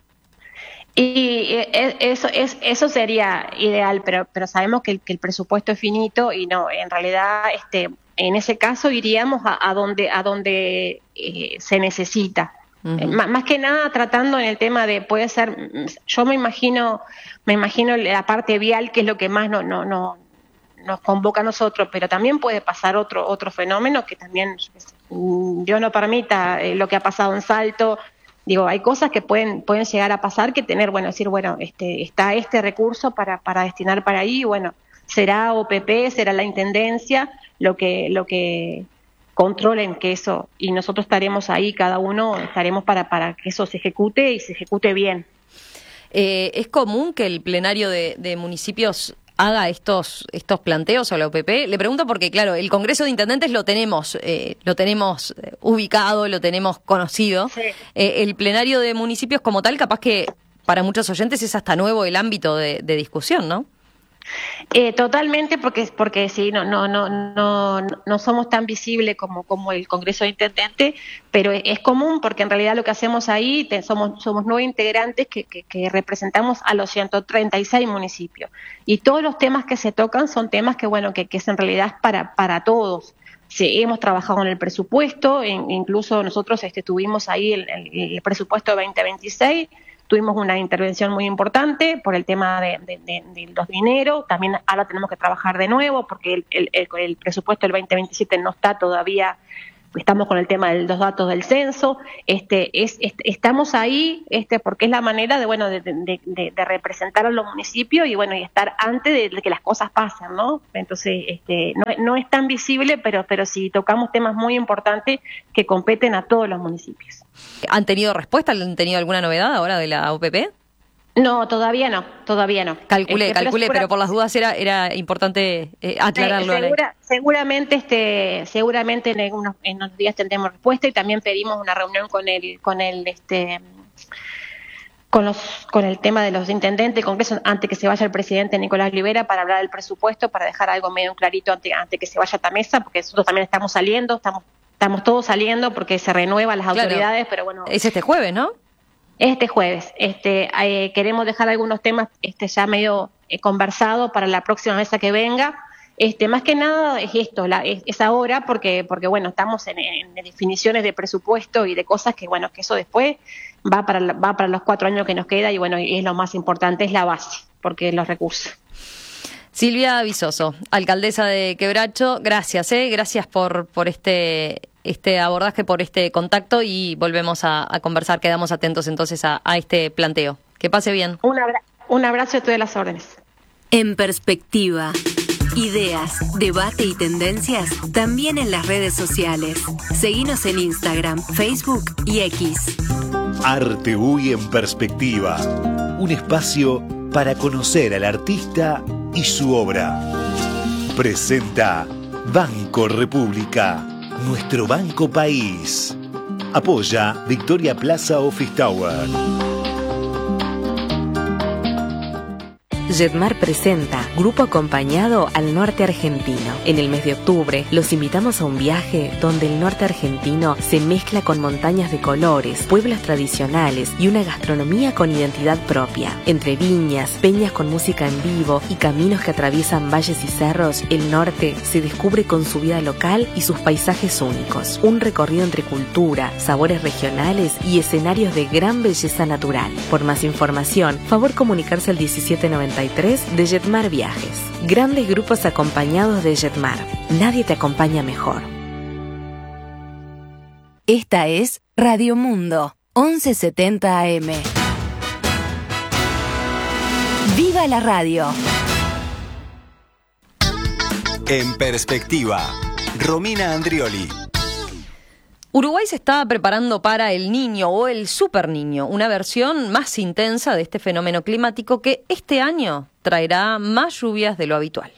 Y eso es eso sería ideal, pero pero sabemos que el, que el presupuesto es finito y no, en realidad este en ese caso iríamos a, a donde a donde eh, se necesita. Uh-huh. eh, más, más que nada tratando en el tema de, puede ser, yo me imagino me imagino la parte vial, que es lo que más no no no nos convoca a nosotros, pero también puede pasar otro otro fenómeno que también Dios no permita, eh, lo que ha pasado en Salto. Digo, hay cosas que pueden pueden llegar a pasar, que tener, bueno, decir, bueno, este está este recurso para para destinar para ahí, bueno, será O P P, será la intendencia lo que lo que controlen que eso, y nosotros estaremos ahí, cada uno estaremos para para que eso se ejecute y se ejecute bien. Eh, ¿Es común que el plenario de, de municipios haga estos estos planteos a la O P P? Le pregunto porque, claro, el Congreso de Intendentes lo tenemos eh, lo tenemos ubicado, lo tenemos conocido. Sí. Eh, el plenario de municipios como tal, capaz que para muchos oyentes es hasta nuevo el ámbito de, de discusión, ¿no? Eh, totalmente, porque porque sí, no no no no no somos tan visibles como como el Congreso de Intendentes, pero es, es común porque en realidad lo que hacemos ahí te, somos somos nueve integrantes que, que, que representamos a los ciento treinta y seis municipios y todos los temas que se tocan son temas que bueno que, que es en realidad para para todos. Sí, hemos trabajado en el presupuesto, en, incluso nosotros este, tuvimos ahí el, el, el presupuesto de veinte veintiséis. Tuvimos una intervención muy importante por el tema de, de, de, de los dineros. También ahora tenemos que trabajar de nuevo porque el, el, el, el presupuesto del veinte veintisiete no está todavía. Estamos con el tema de los datos del censo. Este, es, es, estamos ahí este, porque es la manera de bueno de, de, de, de representar a los municipios y bueno y estar antes de, de que las cosas pasen, ¿no? Entonces este, no, no es tan visible, pero pero sí tocamos temas muy importantes que competen a todos los municipios. ¿Han tenido respuesta? ¿Han tenido alguna novedad ahora de la O P P? No, todavía no, todavía no. Calculé, este, calculé, pero, pero por las dudas era era importante eh, aclararlo. Eh, segura, seguramente, este, seguramente en unos, en unos días tendremos respuesta y también pedimos una reunión con el, con el, este, con los, con el tema de los intendentes del Congreso antes que se vaya el presidente Nicolás Rivera para hablar del presupuesto, para dejar algo medio clarito antes, antes que se vaya a esta mesa, porque nosotros también estamos saliendo, estamos, estamos todos saliendo porque se renuevan las autoridades, claro. Pero bueno. Es este jueves, ¿no? Este jueves, este, eh, queremos dejar algunos temas este, ya medio eh, conversados para la próxima mesa que venga. Este, más que nada es esto, la, es, es ahora porque, porque bueno, estamos en, en definiciones de presupuesto y de cosas que bueno, que eso después va para la, va para los cuatro años que nos queda y bueno, y es lo más importante, es la base, porque los recursos. Silvia Vizoso, alcaldesa de Quebracho, gracias, eh, gracias por por este este abordaje, por este contacto y volvemos a, a conversar, quedamos atentos entonces a, a este planteo. Que pase bien. Un, abra- un abrazo a todas las órdenes. En perspectiva, ideas, debate y tendencias también en las redes sociales. Seguinos en Instagram, Facebook y X. Arte U Y en perspectiva, un espacio para conocer al artista y su obra. Presenta Banco República, nuestro banco país. Apoya Victoria Plaza Office Tower. Jetmar presenta Grupo Acompañado al Norte Argentino. En el mes de octubre los invitamos a un viaje donde el norte argentino se mezcla con montañas de colores, pueblos tradicionales y una gastronomía con identidad propia. Entre viñas, peñas con música en vivo y caminos que atraviesan valles y cerros, el norte se descubre con su vida local y sus paisajes únicos. Un recorrido entre cultura, sabores regionales y escenarios de gran belleza natural. Por más información, favor comunicarse al diecisiete noventa y tres de Jetmar Viajes. Grandes grupos acompañados de Jetmar. Nadie te acompaña mejor. Esta es Radio Mundo, once setenta A M. ¡Viva la radio! En perspectiva, Romina Andrioli. Uruguay se está preparando para el Niño o el Super Niño, una versión más intensa de este fenómeno climático que este año traerá más lluvias de lo habitual.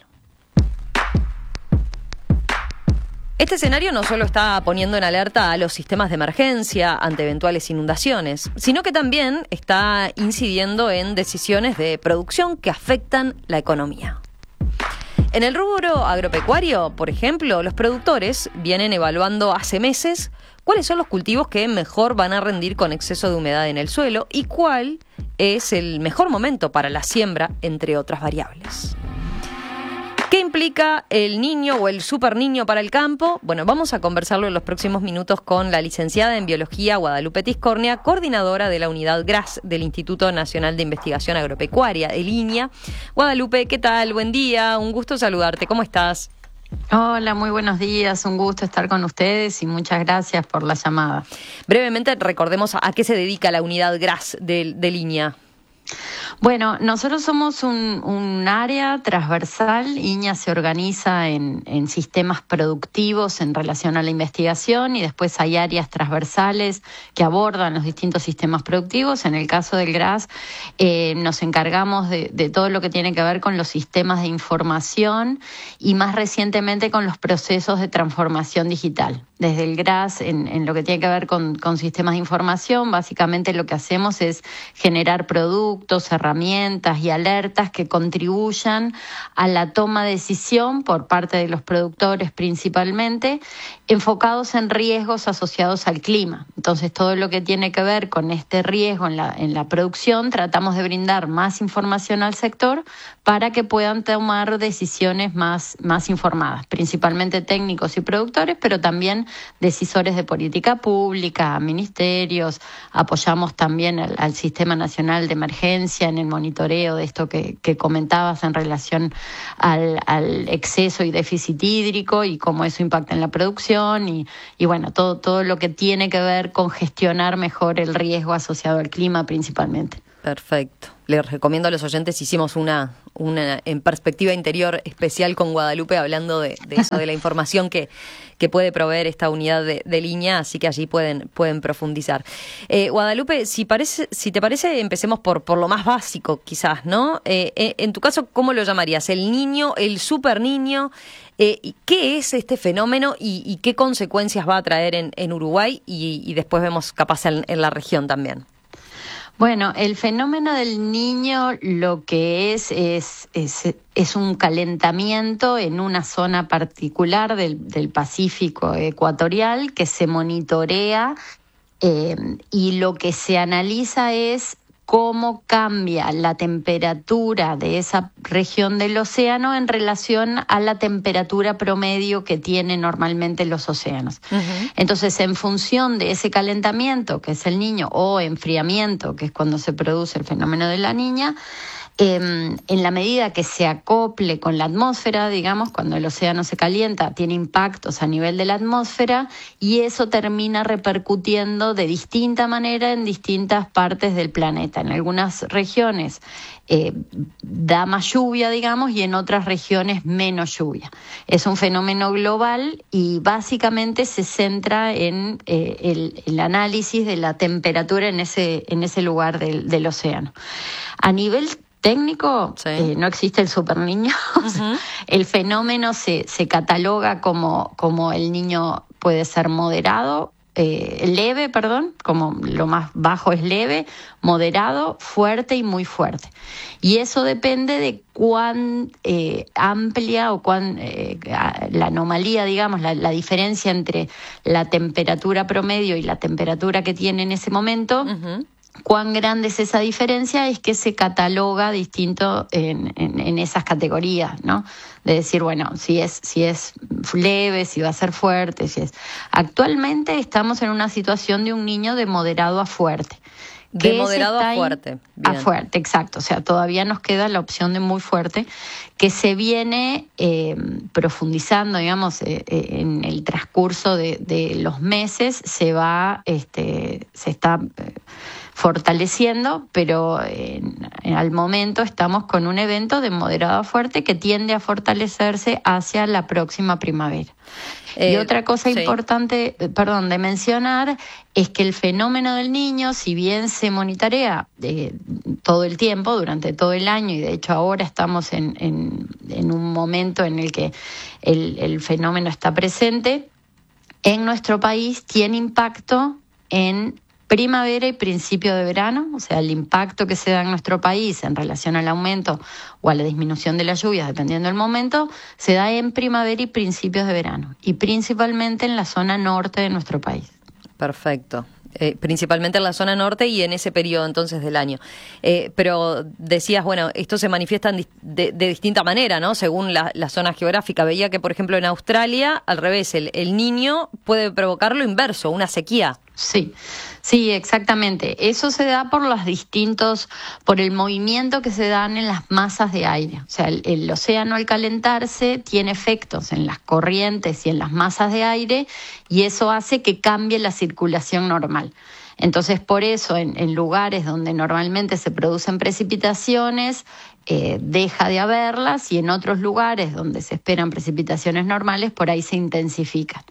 Este escenario no solo está poniendo en alerta a los sistemas de emergencia ante eventuales inundaciones, sino que también está incidiendo en decisiones de producción que afectan la economía. En el rubro agropecuario, por ejemplo, los productores vienen evaluando hace meses cuáles son los cultivos que mejor van a rendir con exceso de humedad en el suelo y cuál es el mejor momento para la siembra, entre otras variables. ¿Qué implica el niño o el super niño para el campo? Bueno, vamos a conversarlo en los próximos minutos con la licenciada en Biología Guadalupe Tiscornia, coordinadora de la unidad G R A S del Instituto Nacional de Investigación Agropecuaria, el I N I A. Guadalupe, ¿qué tal? Buen día, un gusto saludarte. ¿Cómo estás? Hola, muy buenos días, un gusto estar con ustedes y muchas gracias por la llamada. Brevemente recordemos a qué se dedica la unidad G R A S del, del I N I A. Bueno, nosotros somos un, un área transversal. I N I A se organiza en, en sistemas productivos en relación a la investigación y después hay áreas transversales que abordan los distintos sistemas productivos. En el caso del G R A S eh, nos encargamos de, de todo lo que tiene que ver con los sistemas de información y más recientemente con los procesos de transformación digital. Desde el G R A S, en, en lo que tiene que ver con, con sistemas de información, básicamente lo que hacemos es generar productos, productos, herramientas y alertas que contribuyan a la toma de decisión por parte de los productores principalmente, enfocados en riesgos asociados al clima. Entonces, todo lo que tiene que ver con este riesgo en la, en la producción, tratamos de brindar más información al sector para que puedan tomar decisiones más, más informadas, principalmente técnicos y productores, pero también decisores de política pública, ministerios. Apoyamos también al, al Sistema Nacional de Emergencia en el monitoreo de esto que, que comentabas en relación al, al exceso y déficit hídrico y cómo eso impacta en la producción y, y bueno, todo, todo lo que tiene que ver con gestionar mejor el riesgo asociado al clima principalmente. Perfecto. Les recomiendo a los oyentes, hicimos una, una en perspectiva interior especial con Guadalupe hablando de, de eso, de la información que, que puede proveer esta unidad de, de línea, así que allí pueden, pueden profundizar. Eh, Guadalupe, si parece, si te parece, empecemos por, por lo más básico, quizás, ¿no? Eh, eh, en tu caso, ¿cómo lo llamarías? ¿El niño, el super niño? Eh, ¿Qué es este fenómeno y, y qué consecuencias va a traer en, en Uruguay? Y, y después vemos capaz en, en la región también. Bueno, el fenómeno del niño lo que es es, es, es un calentamiento en una zona particular del, del Pacífico ecuatorial que se monitorea eh, y lo que se analiza es cómo cambia la temperatura de esa región del océano en relación a la temperatura promedio que tienen normalmente los océanos. Uh-huh. Entonces, en función de ese calentamiento, que es el niño, o enfriamiento, que es cuando se produce el fenómeno de la niña, Eh, en la medida que se acople con la atmósfera, digamos, cuando el océano se calienta, tiene impactos a nivel de la atmósfera y eso termina repercutiendo de distinta manera en distintas partes del planeta. En algunas regiones eh, da más lluvia, digamos, y en otras regiones menos lluvia. Es un fenómeno global y básicamente se centra en eh, el, el análisis de la temperatura en ese, en ese lugar del, del océano. A nivel técnico, sí. eh, no existe el super niño. Uh-huh. El fenómeno se, se cataloga como, como el niño puede ser moderado, eh, leve, perdón, como lo más bajo es leve, moderado, fuerte y muy fuerte. Y eso depende de cuán eh, amplia o cuán eh, la anomalía, digamos, la, la diferencia entre la temperatura promedio y la temperatura que tiene en ese momento. Uh-huh. Cuán grande es esa diferencia es que se cataloga distinto en, en, en esas categorías, ¿no? De decir, bueno, si es, si es leve, si va a ser fuerte, si es. Actualmente estamos en una situación de un niño de moderado a fuerte. De moderado a fuerte. Bien. A fuerte, exacto. O sea, todavía nos queda la opción de muy fuerte, que se viene eh, profundizando, digamos, eh, eh, en el transcurso de, de los meses, se va, este, se está eh, fortaleciendo, pero eh, al momento estamos con un evento de moderado a fuerte que tiende a fortalecerse hacia la próxima primavera. Eh, y otra cosa sí. importante, perdón, de mencionar es que el fenómeno del niño, si bien se monitorea eh, todo el tiempo, durante todo el año, y de hecho ahora estamos en, en, en un momento en el que el, el fenómeno está presente, en nuestro país tiene impacto en primavera y principio de verano, o sea, el impacto que se da en nuestro país en relación al aumento o a la disminución de las lluvias, dependiendo del momento, se da en primavera y principios de verano, y principalmente en la zona norte de nuestro país. Perfecto. Eh, principalmente en la zona norte y en ese periodo entonces del año. Eh, pero decías, bueno, esto se manifiesta de, de, de distinta manera, ¿no? Según la, la zona geográfica. Veía que, por ejemplo, en Australia, al revés, el, el niño puede provocar lo inverso, una sequía. Sí, sí, exactamente. Eso se da por los distintos, por el movimiento que se dan en las masas de aire. O sea, el, el océano al calentarse tiene efectos en las corrientes y en las masas de aire y eso hace que cambie la circulación normal. Entonces, por eso, en, en lugares donde normalmente se producen precipitaciones, eh, deja de haberlas, y en otros lugares donde se esperan precipitaciones normales, por ahí se intensifican.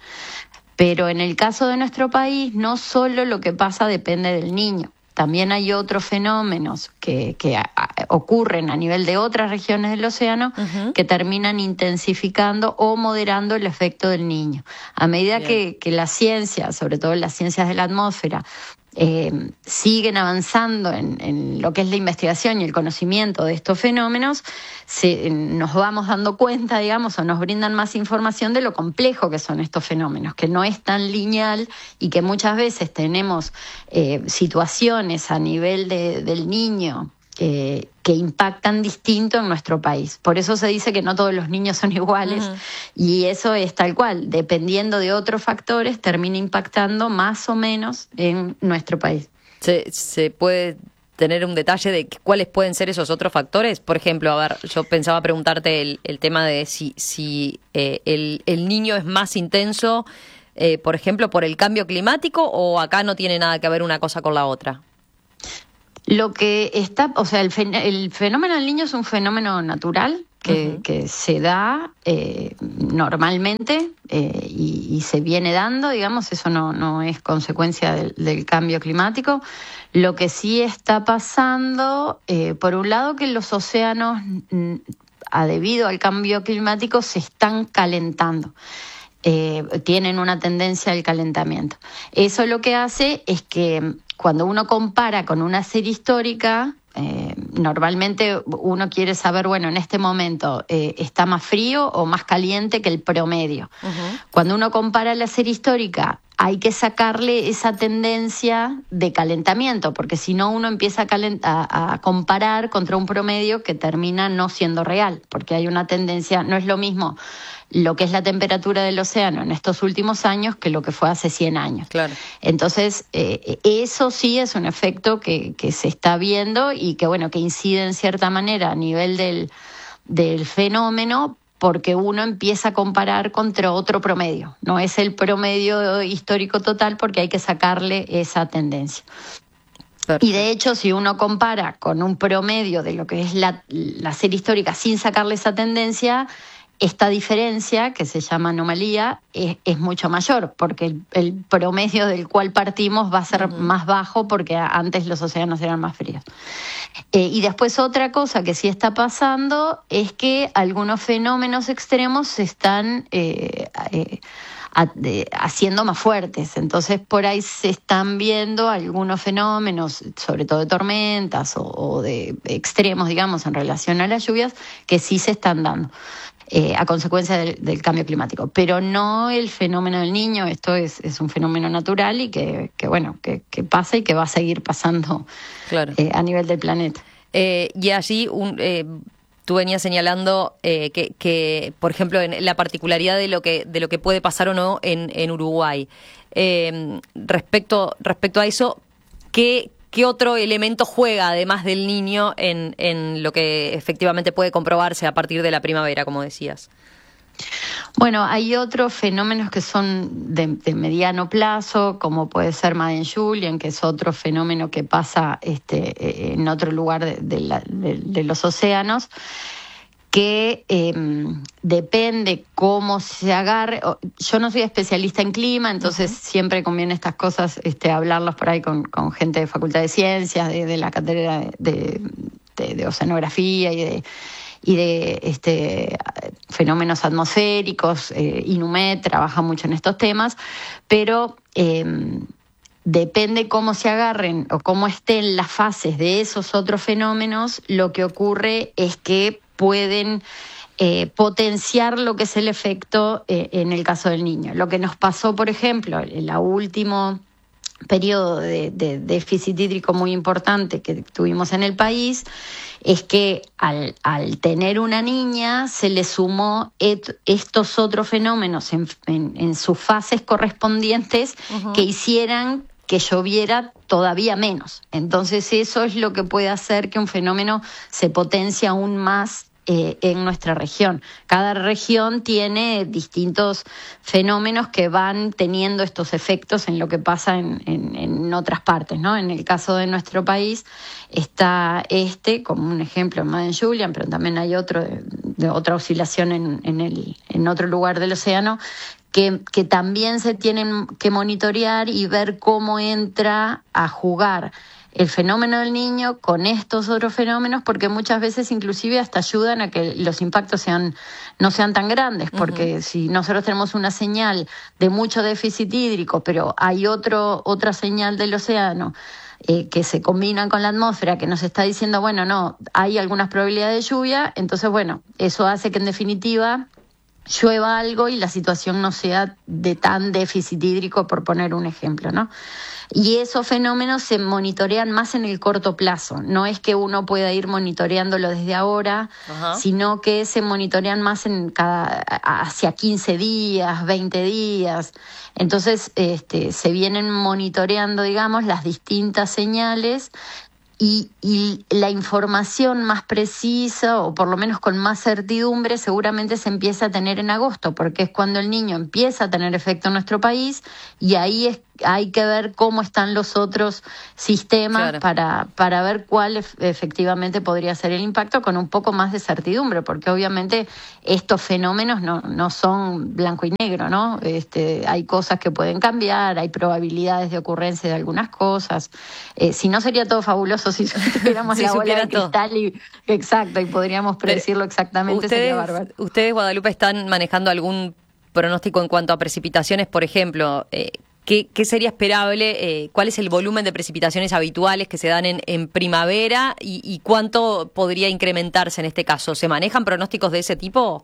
Pero en el caso de nuestro país, no solo lo que pasa depende del niño. También hay otros fenómenos que, que a, a, ocurren a nivel de otras regiones del océano uh-huh. que terminan intensificando o moderando el efecto del niño. A medida que, que la ciencia, sobre todo las ciencias de la atmósfera, eh, siguen avanzando en, en lo que es la investigación y el conocimiento de estos fenómenos, se, nos vamos dando cuenta, digamos, o nos brindan más información de lo complejo que son estos fenómenos, que no es tan lineal y que muchas veces tenemos eh, situaciones a nivel de, del niño eh, que impactan distinto en nuestro país. Por eso se dice que no todos los niños son iguales, uh-huh. y eso es tal cual, dependiendo de otros factores, termina impactando más o menos en nuestro país. ¿Se, se puede tener un detalle de cuáles pueden ser esos otros factores? Por ejemplo, a ver, yo pensaba preguntarte el, el tema de si, si eh, el, el niño es más intenso, eh, por ejemplo, por el cambio climático, o acá no tiene nada que ver una cosa con la otra. Lo que está, o sea, el, fen- el fenómeno del niño es un fenómeno natural que, uh-huh. que se da eh, normalmente eh, y, y se viene dando, digamos, eso no, no es consecuencia del, del cambio climático. Lo que sí está pasando, eh, por un lado, que los océanos, a debido al cambio climático, se están calentando. Eh, tienen una tendencia al calentamiento. Eso lo que hace es que cuando uno compara con una serie histórica, eh, normalmente uno quiere saber, bueno, en este momento eh, está más frío o más caliente que el promedio. Uh-huh. Cuando uno compara la serie histórica, hay que sacarle esa tendencia de calentamiento, porque si no uno empieza a, calent- a, a comparar contra un promedio que termina no siendo real, porque hay una tendencia, no es lo mismo lo que es la temperatura del océano en estos últimos años que lo que fue hace cien años. Claro. Entonces, eh, eso sí es un efecto que, que se está viendo y que, bueno, que incide en cierta manera a nivel del, del fenómeno, porque uno empieza a comparar contra otro promedio. No es el promedio histórico total, porque hay que sacarle esa tendencia. Perfecto. Y de hecho, si uno compara con un promedio de lo que es la, la serie histórica sin sacarle esa tendencia, esta diferencia, que se llama anomalía, es, es mucho mayor, porque el, el promedio del cual partimos va a ser uh-huh. más bajo, porque antes los océanos eran más fríos. Eh, y después otra cosa que sí está pasando es que algunos fenómenos extremos se están eh, eh, a, de, haciendo más fuertes. Entonces por ahí se están viendo algunos fenómenos, sobre todo de tormentas o, o de extremos, digamos, en relación a las lluvias, que sí se están dando. Eh, a consecuencia del, del cambio climático, pero no el fenómeno del niño. Esto es, es un fenómeno natural y que, que bueno, que, que pasa y que va a seguir pasando claro. eh, a nivel del planeta. Eh, y allí un, eh, tú venías señalando eh, que, que, por ejemplo, en la particularidad de lo que de lo que puede pasar o no en, en Uruguay. Eh, respecto respecto a eso, ¿qué ¿Qué otro elemento juega, además del niño, en, en lo que efectivamente puede comprobarse a partir de la primavera, como decías? Bueno, hay otros fenómenos que son de, de mediano plazo, como puede ser Madden-Julian, que es otro fenómeno que pasa este, en otro lugar de, de, la, de, de los océanos, que eh, depende cómo se agarre. Yo no soy especialista en clima, entonces uh-huh. siempre conviene estas cosas este, hablarlos por ahí con, con gente de Facultad de Ciencias, de, de la cátedra de, de, de, de oceanografía y de, y de este, fenómenos atmosféricos. eh, INUMED trabaja mucho en estos temas, pero eh, depende cómo se agarren o cómo estén las fases de esos otros fenómenos, lo que ocurre es que pueden eh, potenciar lo que es el efecto eh, en el caso del niño. Lo que nos pasó, por ejemplo, en el último periodo de, de déficit hídrico muy importante que tuvimos en el país, es que al, al tener una niña se le sumó et, estos otros fenómenos en, en, en sus fases correspondientes uh-huh. que hicieran que lloviera todavía menos. Entonces eso es lo que puede hacer que un fenómeno se potencie aún más eh, en nuestra región. Cada región tiene distintos fenómenos que van teniendo estos efectos en lo que pasa en, en, en otras partes, ¿no? En el caso de nuestro país está este como un ejemplo en Madden-Julian, pero también hay otro de, de otra oscilación en, en, el, en otro lugar del océano, Que, que también se tienen que monitorear y ver cómo entra a jugar el fenómeno del niño con estos otros fenómenos, porque muchas veces inclusive hasta ayudan a que los impactos sean no sean tan grandes, porque uh-huh. si nosotros tenemos una señal de mucho déficit hídrico, pero hay otro otra señal del océano eh, que se combinan con la atmósfera, que nos está diciendo, bueno, no, hay algunas probabilidades de lluvia, entonces, bueno, eso hace que en definitiva llueva algo y la situación no sea de tan déficit hídrico, por poner un ejemplo, ¿no? Y esos fenómenos se monitorean más en el corto plazo. No es que uno pueda ir monitoreándolo desde ahora, Ajá. sino que se monitorean más en cada hacia quince días, veinte días. Entonces, este, se vienen monitoreando, digamos, las distintas señales. Y, y la información más precisa, o por lo menos con más certidumbre, seguramente se empieza a tener en agosto, porque es cuando el niño empieza a tener efecto en nuestro país, y ahí es, hay que ver cómo están los otros sistemas claro. para, para ver cuál ef- efectivamente podría ser el impacto con un poco más de certidumbre, porque obviamente estos fenómenos no, no son blanco y negro, ¿no? Este, hay cosas que pueden cambiar, hay probabilidades de ocurrencia de algunas cosas. Eh, si no, sería todo fabuloso si tuviéramos si la bola de cristal y, exacto, y podríamos predecirlo exactamente. Ustedes, sería bárbaro. Ustedes, Guadalupe, están manejando algún pronóstico en cuanto a precipitaciones, por ejemplo. Eh, ¿qué, ¿Qué sería esperable? Eh, ¿Cuál es el volumen de precipitaciones habituales que se dan en, en primavera y, y cuánto podría incrementarse en este caso? ¿Se manejan pronósticos de ese tipo?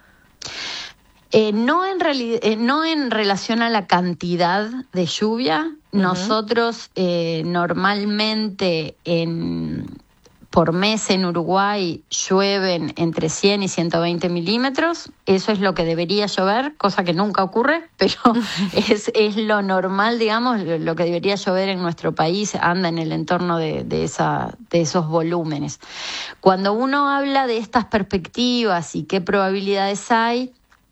Eh, no, en reali- eh, no en relación a la cantidad de lluvia. Uh-huh. Nosotros eh, normalmente en, por mes en Uruguay llueven entre cien y ciento veinte milímetros. Eso es lo que debería llover, cosa que nunca ocurre, pero es, es lo normal, digamos, lo que debería llover en nuestro país anda en el entorno de, de, esa, de esos volúmenes. Cuando uno habla de estas perspectivas y qué probabilidades hay,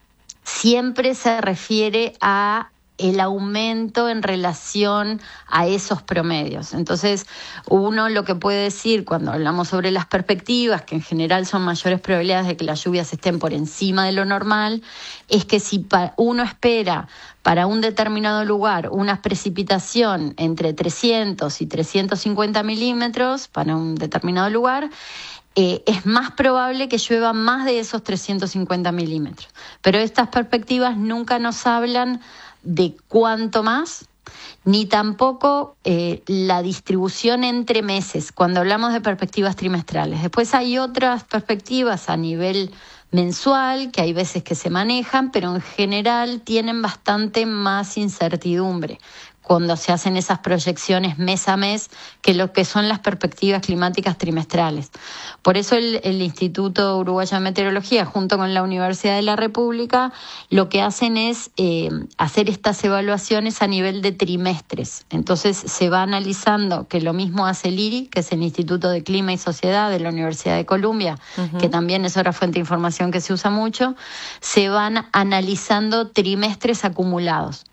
siempre se refiere a el aumento en relación a esos promedios. Entonces, uno lo que puede decir cuando hablamos sobre las perspectivas, que en general son mayores probabilidades de que las lluvias estén por encima de lo normal, es que si uno espera para un determinado lugar una precipitación entre trescientos y trescientos cincuenta milímetros para un determinado lugar, Eh, es más probable que llueva más de esos trescientos cincuenta milímetros. Pero estas perspectivas nunca nos hablan de cuánto más, ni tampoco eh, la distribución entre meses, cuando hablamos de perspectivas trimestrales. Después hay otras perspectivas a nivel mensual, que hay veces que se manejan, pero en general tienen bastante más incertidumbre cuando se hacen esas proyecciones mes a mes, que lo que son las perspectivas climáticas trimestrales. Por eso el, el Instituto Uruguayo de Meteorología, junto con la Universidad de la República, lo que hacen es eh, hacer estas evaluaciones a nivel de trimestres. Entonces se va analizando, que lo mismo hace el I R I, que es el Instituto de Clima y Sociedad de la Universidad de Columbia, uh-huh. que también es otra fuente de información que se usa mucho, se van analizando trimestres acumulados.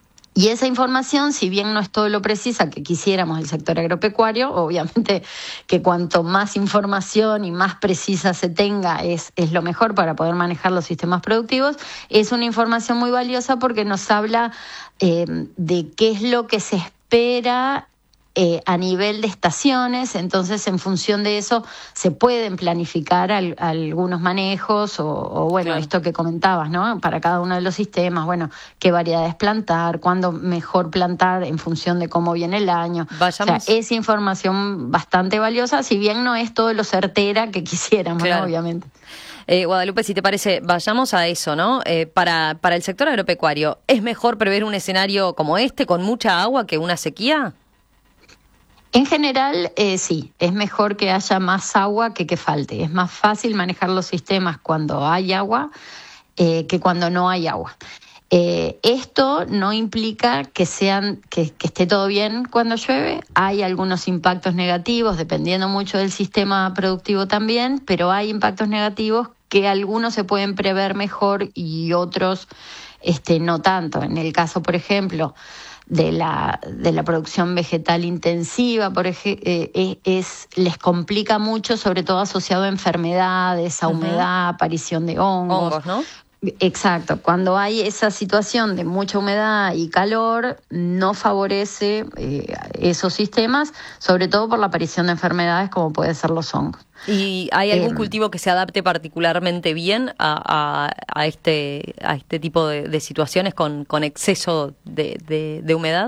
Y esa información, si bien no es todo lo precisa que quisiéramos del sector agropecuario, obviamente que cuanto más información y más precisa se tenga es, es lo mejor para poder manejar los sistemas productivos, es una información muy valiosa porque nos habla eh, de qué es lo que se espera Eh, a nivel de estaciones. Entonces en función de eso se pueden planificar al, algunos manejos o, o bueno, claro. esto que comentabas, ¿no? Para cada uno de los sistemas, bueno, qué variedades plantar, cuándo mejor plantar en función de cómo viene el año. Vayamos. O sea, es información bastante valiosa, si bien no es todo lo certera que quisiéramos, claro. ¿no? Obviamente. Eh, Guadalupe, si te parece, vayamos a eso, ¿no? Eh, para, para el sector agropecuario, ¿es mejor prever un escenario como este, con mucha agua, que una sequía? En general, eh, sí, es mejor que haya más agua que que falte. Es más fácil manejar los sistemas cuando hay agua eh, que cuando no hay agua. Eh, esto no implica que sean que, que esté todo bien cuando llueve. Hay algunos impactos negativos, dependiendo mucho del sistema productivo también, pero hay impactos negativos que algunos se pueden prever mejor y otros este, no tanto. En el caso, por ejemplo, de la de la producción vegetal intensiva, por ejemplo, eh, es, les complica mucho, sobre todo asociado a enfermedades, a humedad, uh-huh. aparición de hongos. Hongos, ¿no? Exacto, cuando hay esa situación de mucha humedad y calor, no favorece eh, esos sistemas, sobre todo por la aparición de enfermedades como puede ser los hongos. ¿Y hay algún Eh, cultivo que se adapte particularmente bien a, a, a este a este tipo de, de situaciones con, con exceso de, de, de humedad?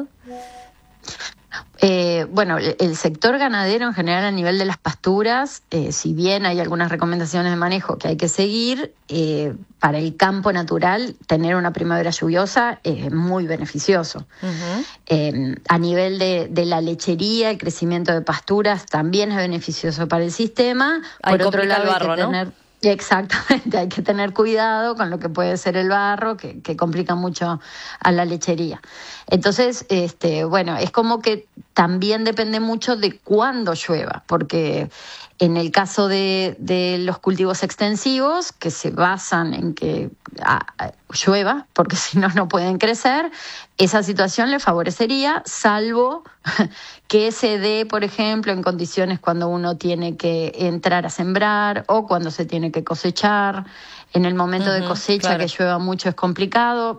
Eh, bueno, el, el sector ganadero en general a nivel de las pasturas, eh, si bien hay algunas recomendaciones de manejo que hay que seguir, eh, para el campo natural tener una primavera lluviosa es muy beneficioso. Uh-huh. Eh, a nivel de, de la lechería, el crecimiento de pasturas también es beneficioso para el sistema. Ahí Por otro complica lado, el barro, hay que ¿no? tener... Exactamente, hay que tener cuidado con lo que puede ser el barro, que, que complica mucho a la lechería. Entonces, este, bueno, es como que también depende mucho de cuándo llueva, porque en el caso de, de los cultivos extensivos, que se basan en que ah, llueva, porque si no, no pueden crecer, esa situación le favorecería, salvo que se dé, por ejemplo, en condiciones cuando uno tiene que entrar a sembrar o cuando se tiene que cosechar. En el momento Uh-huh, de cosecha, claro. que llueva mucho es complicado.